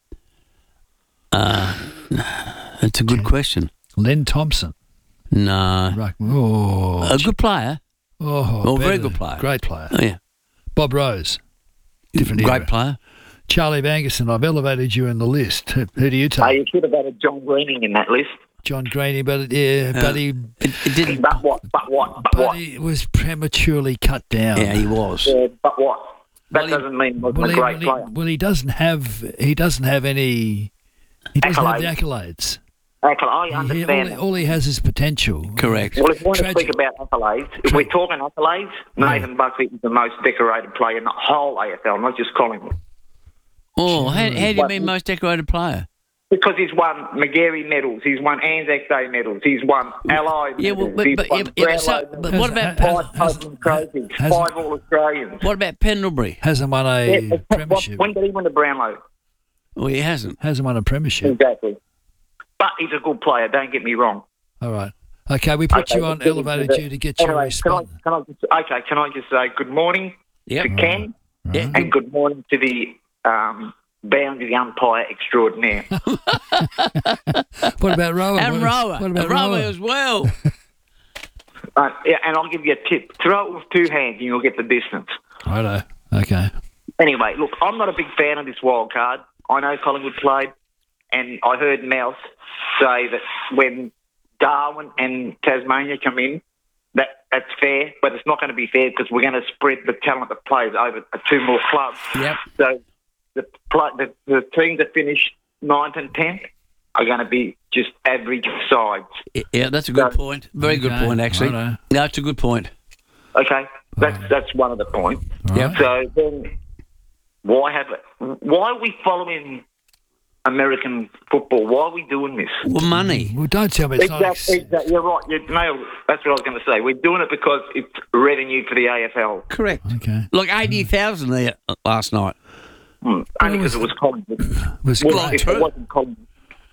Uh, that's a good question. Len Thompson. No. Right. Oh, A good player. Oh, Oh, very better. good player. Great player. Oh, yeah. Bob Rose. Different Great era. player. Charlie Bangerson, I've elevated you in the list. Who, who do you take? Uh, you should have added John Greening in that list. John Greeny, but yeah, Uh, but he It, it didn't. But what? But what? But but what? he was prematurely cut down. Yeah, he was. Yeah, but what? That Well, he- doesn't mean he wasn't Well, a he, great well, he, player. well, he doesn't have he doesn't have any he doesn't have the accolades. Okay, I He, understand. all, that. all he has is potential. Correct. Well, if you want to Tragic. speak about accolades, if we're talking accolades, Nathan Buckley is the most decorated player in the whole A F L, not just Collingwood. Oh, how, how do you What- mean most decorated player? Because he's won McGarry medals, he's won Anzac Day medals, he's won Allied Yeah, well, medals, but, he's but, won yeah, yeah, but, so, Brownlow but medals, what about five has- Copeland trophies, has- five All-Australians. what about Pendlebury? Hasn't won a Yeah, what- premiership. when did he win the Brownlow? Well, he hasn't. Hasn't won a premiership. Exactly. But he's a good player, don't get me wrong. All right. Okay, we put Okay, you on let's get elevated into due the- to get your anyway, can I, response. can I just, okay, can I just say good morning Yep. to Ken Yeah. and good morning to the um, boundary umpire extraordinaire. What about Rowan? And What- Rower. What about And Rower Rowan? as well. uh, yeah, and I'll give you a tip. Throw it with two hands and you'll get the distance. Righto. Okay. Anyway, look, I'm not a big fan of this wild card. I know Collingwood played, and I heard Mouse say that when Darwin and Tasmania come in, that that's fair, but it's not going to be fair because we're going to spread the talent that plays over two more clubs. Yep. So the, pl- the the teams that finish ninth and tenth are going to be just average sides. Yeah, that's a good So- point. Very good Okay, point, actually. righto. No, it's a good point. Okay, that's that's one of the points. Yep. So then, why have it? Why are we following American football? Why are we doing this? Well, money. Well, don't tell me it's not. Exactly, exactly. You're right. You nailed it. That's what I was going to say. We're doing it because it's revenue for the A F L. Correct. Okay. Like eighty thousand there last night. Hmm. Only because it was Collingwood. Was Well, great. if it wasn't Collingwood,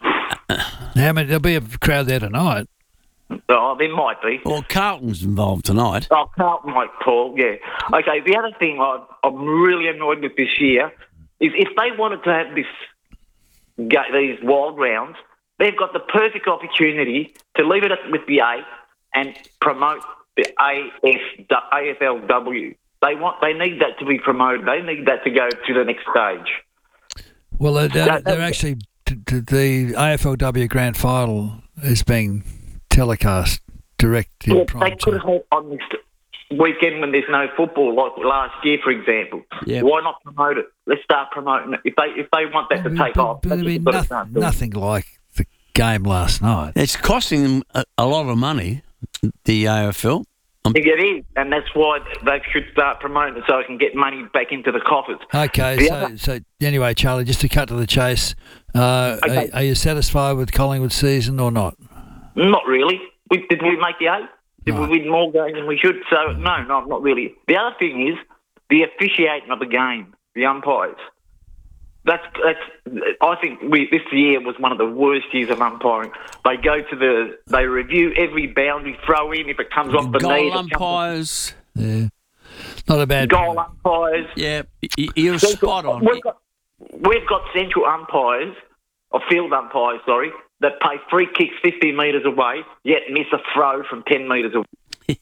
How many? There'll be a crowd there tonight. oh, there might be. Well, Carlton's involved tonight. Oh, Carlton might, Paul, yeah. Okay, the other thing I, I'm really annoyed with this year is if they wanted to have this ga- these wild rounds, they've got the perfect opportunity to leave it at- with the A and promote the A F, the A F L W. They want, they need that to be promoted. They need that to go to the next stage. Well, they're, they're, That- they're actually t- t- the A F L W Grand Final is being telecast direct in Yeah, prime they could time. have had on this weekend when there's no football, like last year, for example. Yep. Why not promote it? Let's start promoting it. If they if they want that to take But, off, but that's there'll be what they've got to nothing, start doing. nothing like the game last night. It's costing them a, a lot of money, the A F L. I think it is, and that's why they should start promoting it so it can get money back into the coffers. Okay, The so, other- so anyway, Charlie, just to cut to the chase, uh, Okay. are, are you satisfied with Collingwood's season or not? Not really. We, did we make the eight? Did No. we win more games than we should? So, no, no, not really. The other thing is the officiating of the game, the umpires. That's that's. I think we this year was one of the worst years of umpiring. They go to the, they review every boundary throw in if it comes off the knee. Goal it comes- umpires. Yeah, not a bad. Goal umpires. Yeah, y- you're spot on. We've got, we've got central umpires, or field umpires, sorry, that play free kicks fifty metres away, yet miss a throw from ten metres away.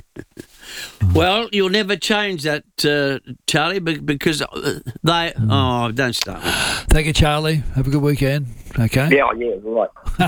Well, you'll never change that, uh, Charlie, be- because uh, they. Oh, don't start. Thank you, Charlie. Have a good weekend. Okay. Yeah, yeah, right.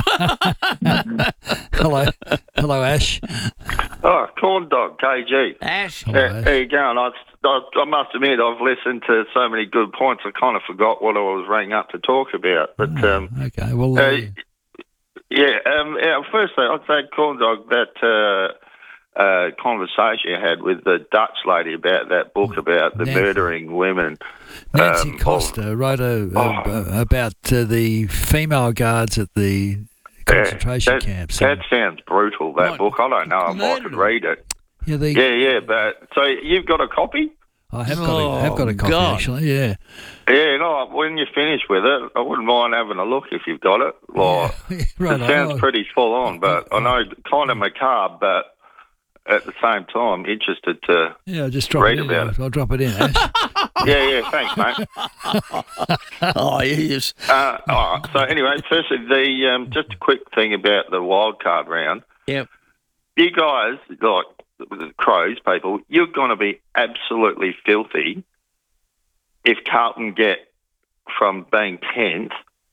Hello, hello, Ash. Oh, corn dog, K G. Ash. Hello, How, how you going? I, I, I must admit, I've listened to so many good points, I kind of forgot what I was rang up to talk about. But um, Okay. Well, uh, uh, yeah, um, yeah, firstly, I'd say, corn dog, that uh, uh, conversation you had with the Dutch lady about that book about the Nancy. murdering women. Nancy um, Costa wrote a, Oh. a, about uh, the female guards at the concentration that, camps. That sounds brutal, that What? book. I don't know if I Murdered could them. read it. Yeah, the, Yeah, yeah, but so you've got a copy? I have got a, have got a Oh, copy God. actually. Yeah. Yeah, no, when you finish with it, I wouldn't mind having a look if you've got it. Like, Right. it sounds oh, pretty full on, but I know kind of macabre, but at the same time, interested to. Yeah, I'll just drop read it in. about I'll, I'll drop it in, Ash. Yeah, yeah, thanks, mate. Oh, yes. Uh, all right, so anyway, firstly, the um, just a quick thing about the wild card round. Yep. You guys, like the Crows people, you're going to be absolutely filthy if Carlton get from being tenth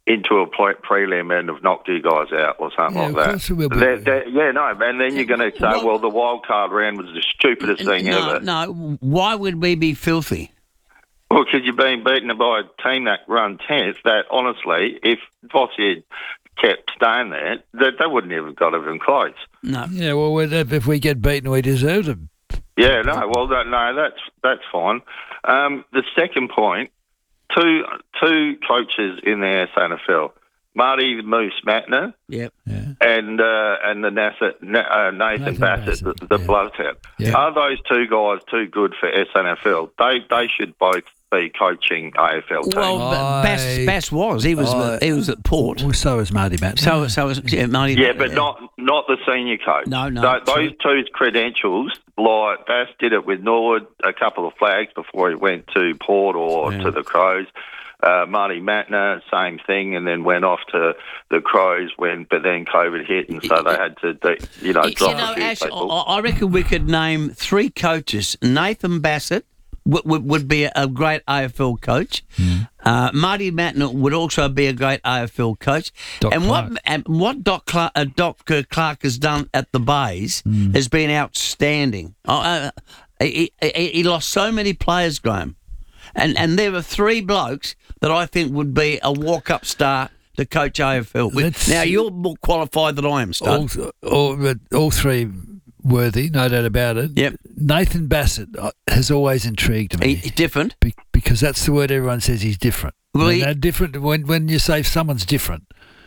into a pre- prelim and have knocked you guys out or something Yeah, like of that. course it will be. They're- they're- yeah, no, and then you're going to say, well, well, the wild card round was the stupidest thing no, ever. no. Why would we be filthy? Well, because you've been beaten by a team that run tenth, that honestly, if Vossi had kept staying there, that they wouldn't have got even close. No. Yeah, well, we'd- if we get beaten, we deserve to. Yeah, no, well, that, no, that's that's fine. Um, the second point, two two coaches in the S A N F L, Marty Moose Matner Yep. and uh, and the NASA, uh, Nathan, Nathan Bassett, Bassett, the, the Bloodhound. Yeah. Are those two guys too good for S A N F L? They they should both be coaching A F L teams. Well, but Bass, Bass was. He was. I- he was at Port. Well, so is Marty Matt. So, so was yeah, Marty. Yeah, but not not the senior coach. No, no, Tho- true. those two's credentials, like Bass did it with Norwood, a couple of flags before he went to Port or Yeah. to the Crows. Uh, Marty Matner, same thing, and then went off to the Crows when, but then COVID hit, and so they had to, de- you know, You drop know, a few Ash, people. I I reckon we could name three coaches. Nathan Bassett would, would, would be a great A F L coach. Uh, Marty Matner would also be a great A F L coach. Doc and Clark. what and what Doc Clark, uh, Doc Clark has done at the Bays has been outstanding. Uh, he, he, he lost so many players, Graham. And and there were three blokes that I think would be a walk-up star to coach A F L. Let's- Now, you're more qualified than I am, Stud. All, all, but all three worthy, no doubt about it. Yep. Nathan Bassett uh, has always intrigued me. He, different. Be- because that's the word everyone says he's different. Well, When he- they're different, when, when you say someone's different.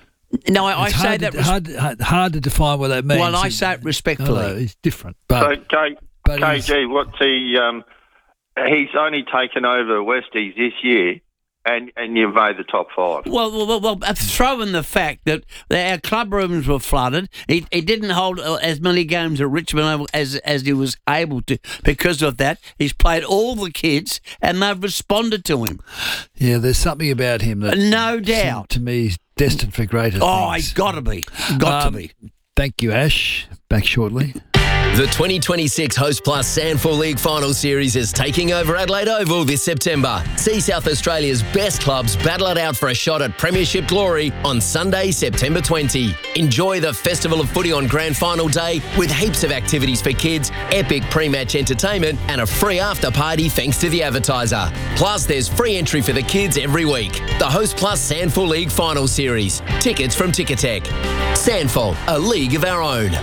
No, I, I it's say hard that... To, res- hard, hard, hard to define what that means. well, I say it respectfully. I know, he's different. So, But, K, but K he's- G, what's he? Um, he's only taken over Westies this year, and, and you've made the top five. Well, well, well, well uh, throw in the fact that our club rooms were flooded. He, he didn't hold uh, as many games at Richmond as as he was able to. Because of that, he's played all the kids, and they've responded to him. yeah, there's something about him that, No doubt. to me, is destined for greater Oh, things. he's got to be. Got Um, to be. Thank you, Ash. Back shortly. The twenty twenty-six Host Plus Sandford League Final Series is taking over Adelaide Oval this September. See South Australia's best clubs battle it out for a shot at Premiership glory on Sunday, September twentieth. Enjoy the Festival of Footy on Grand Final Day with heaps of activities for kids, epic pre-match entertainment and a free after party thanks to the advertiser. Plus, there's free entry for the kids every week. The Host Plus Sandford League Final Series. Tickets from Ticketek. Sandford, a league of our own.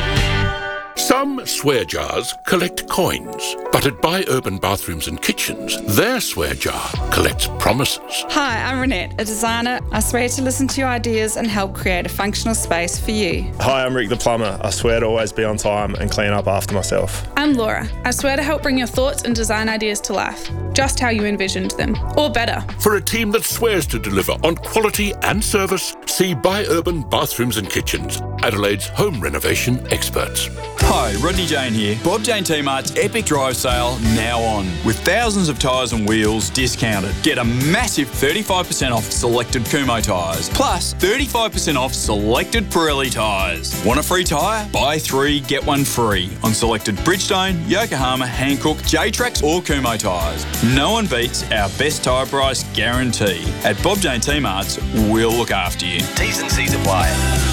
Some swear jars collect coins, but at Buy Urban Bathrooms and Kitchens, their swear jar collects promises. Hi, I'm Renette, a designer. I swear to listen to your ideas and help create a functional space for you. Hi, I'm Rick the plumber. I swear to always be on time and clean up after myself. I'm Laura. I swear to help bring your thoughts and design ideas to life, just how you envisioned them, or better. For a team that swears to deliver on quality and service, see Buy Urban Bathrooms and Kitchens, Adelaide's home renovation experts. Hi, Rodney Jane here. Bob Jane T-Mart's Epic Drive Sale now on. With thousands of tyres and wheels discounted. Get a massive thirty-five percent off selected Kumho tyres. Plus thirty-five percent off selected Pirelli tyres. Want a free tyre? Buy three, get one free on selected Bridgestone, Yokohama, Hankook, J-Trax or Kumho tyres. No one beats our best tyre price guarantee. At Bob Jane T-Mart's, we'll look after you. T's and C's apply.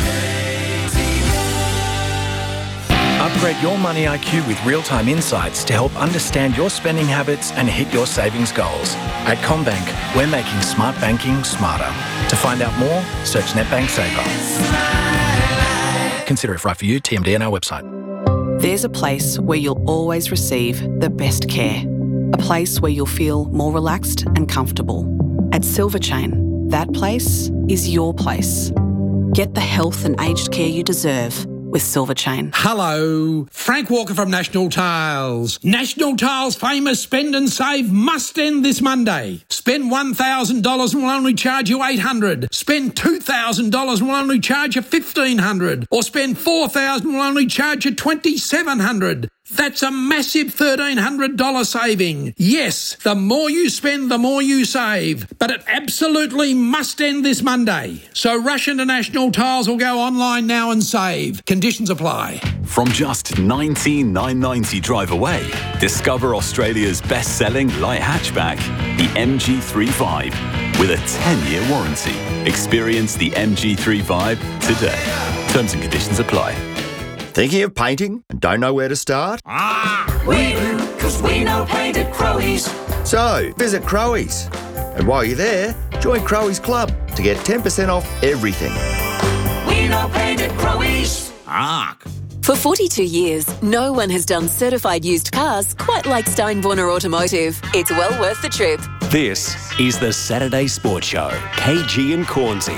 Upgrade your money I Q with real-time insights to help understand your spending habits and hit your savings goals. At CommBank, we're making smart banking smarter. To find out more, search NetBank Saver. Consider if right for you. T M D on our website. There's a place where you'll always receive the best care. A place where you'll feel more relaxed and comfortable. At Silver Chain, that place is your place. Get the health and aged care you deserve with Silver Chain. Hello, Frank Walker from National Tiles. National Tiles' famous spend and save must end this Monday. Spend one thousand dollars and we'll only charge you eight hundred dollars. Spend two thousand dollars and we'll only charge you fifteen hundred dollars. Or spend four thousand dollars and we'll only charge you twenty-seven hundred dollars. That's a massive thirteen hundred dollars saving. Yes, the more you spend, the more you save. But it absolutely must end this Monday. So rush into National Tiles or go online now and save. Conditions apply. From just nineteen thousand nine hundred ninety drive away, discover Australia's best-selling light hatchback, the M G thirty-five. with a ten-year warranty. Experience the M G thirty-five today. Terms and conditions apply. Thinking of painting and don't know where to start? Ah, we do, because we know paint at Crowies. So, visit Crowies. And while you're there, join Crowies Club to get ten percent off everything. We know paint at Crowies. Ark. For forty-two years, no one has done certified used cars quite like Steinborner Automotive. It's well worth the trip. This is the Saturday Sports Show. K G and Cornsey.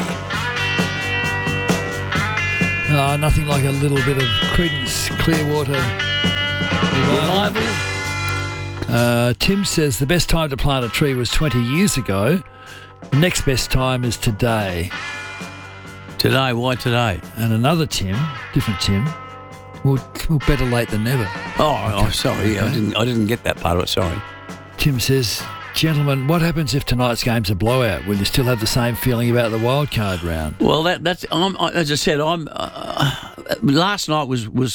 Uh, nothing like a little bit of Creedence Clearwater revival. Uh, Tim says the best time to plant a tree was twenty years ago. The next best time is today. Today? Why today? And another Tim, different Tim. Well, well better late than never. Oh, oh sorry. Okay. I didn't. I didn't get that part of it. Sorry. Tim says, gentlemen, what happens if tonight's game's a blowout? Will you still have the same feeling about the wild card round? Well, that that's. I'm, I, as I said, I'm. Uh, last night was was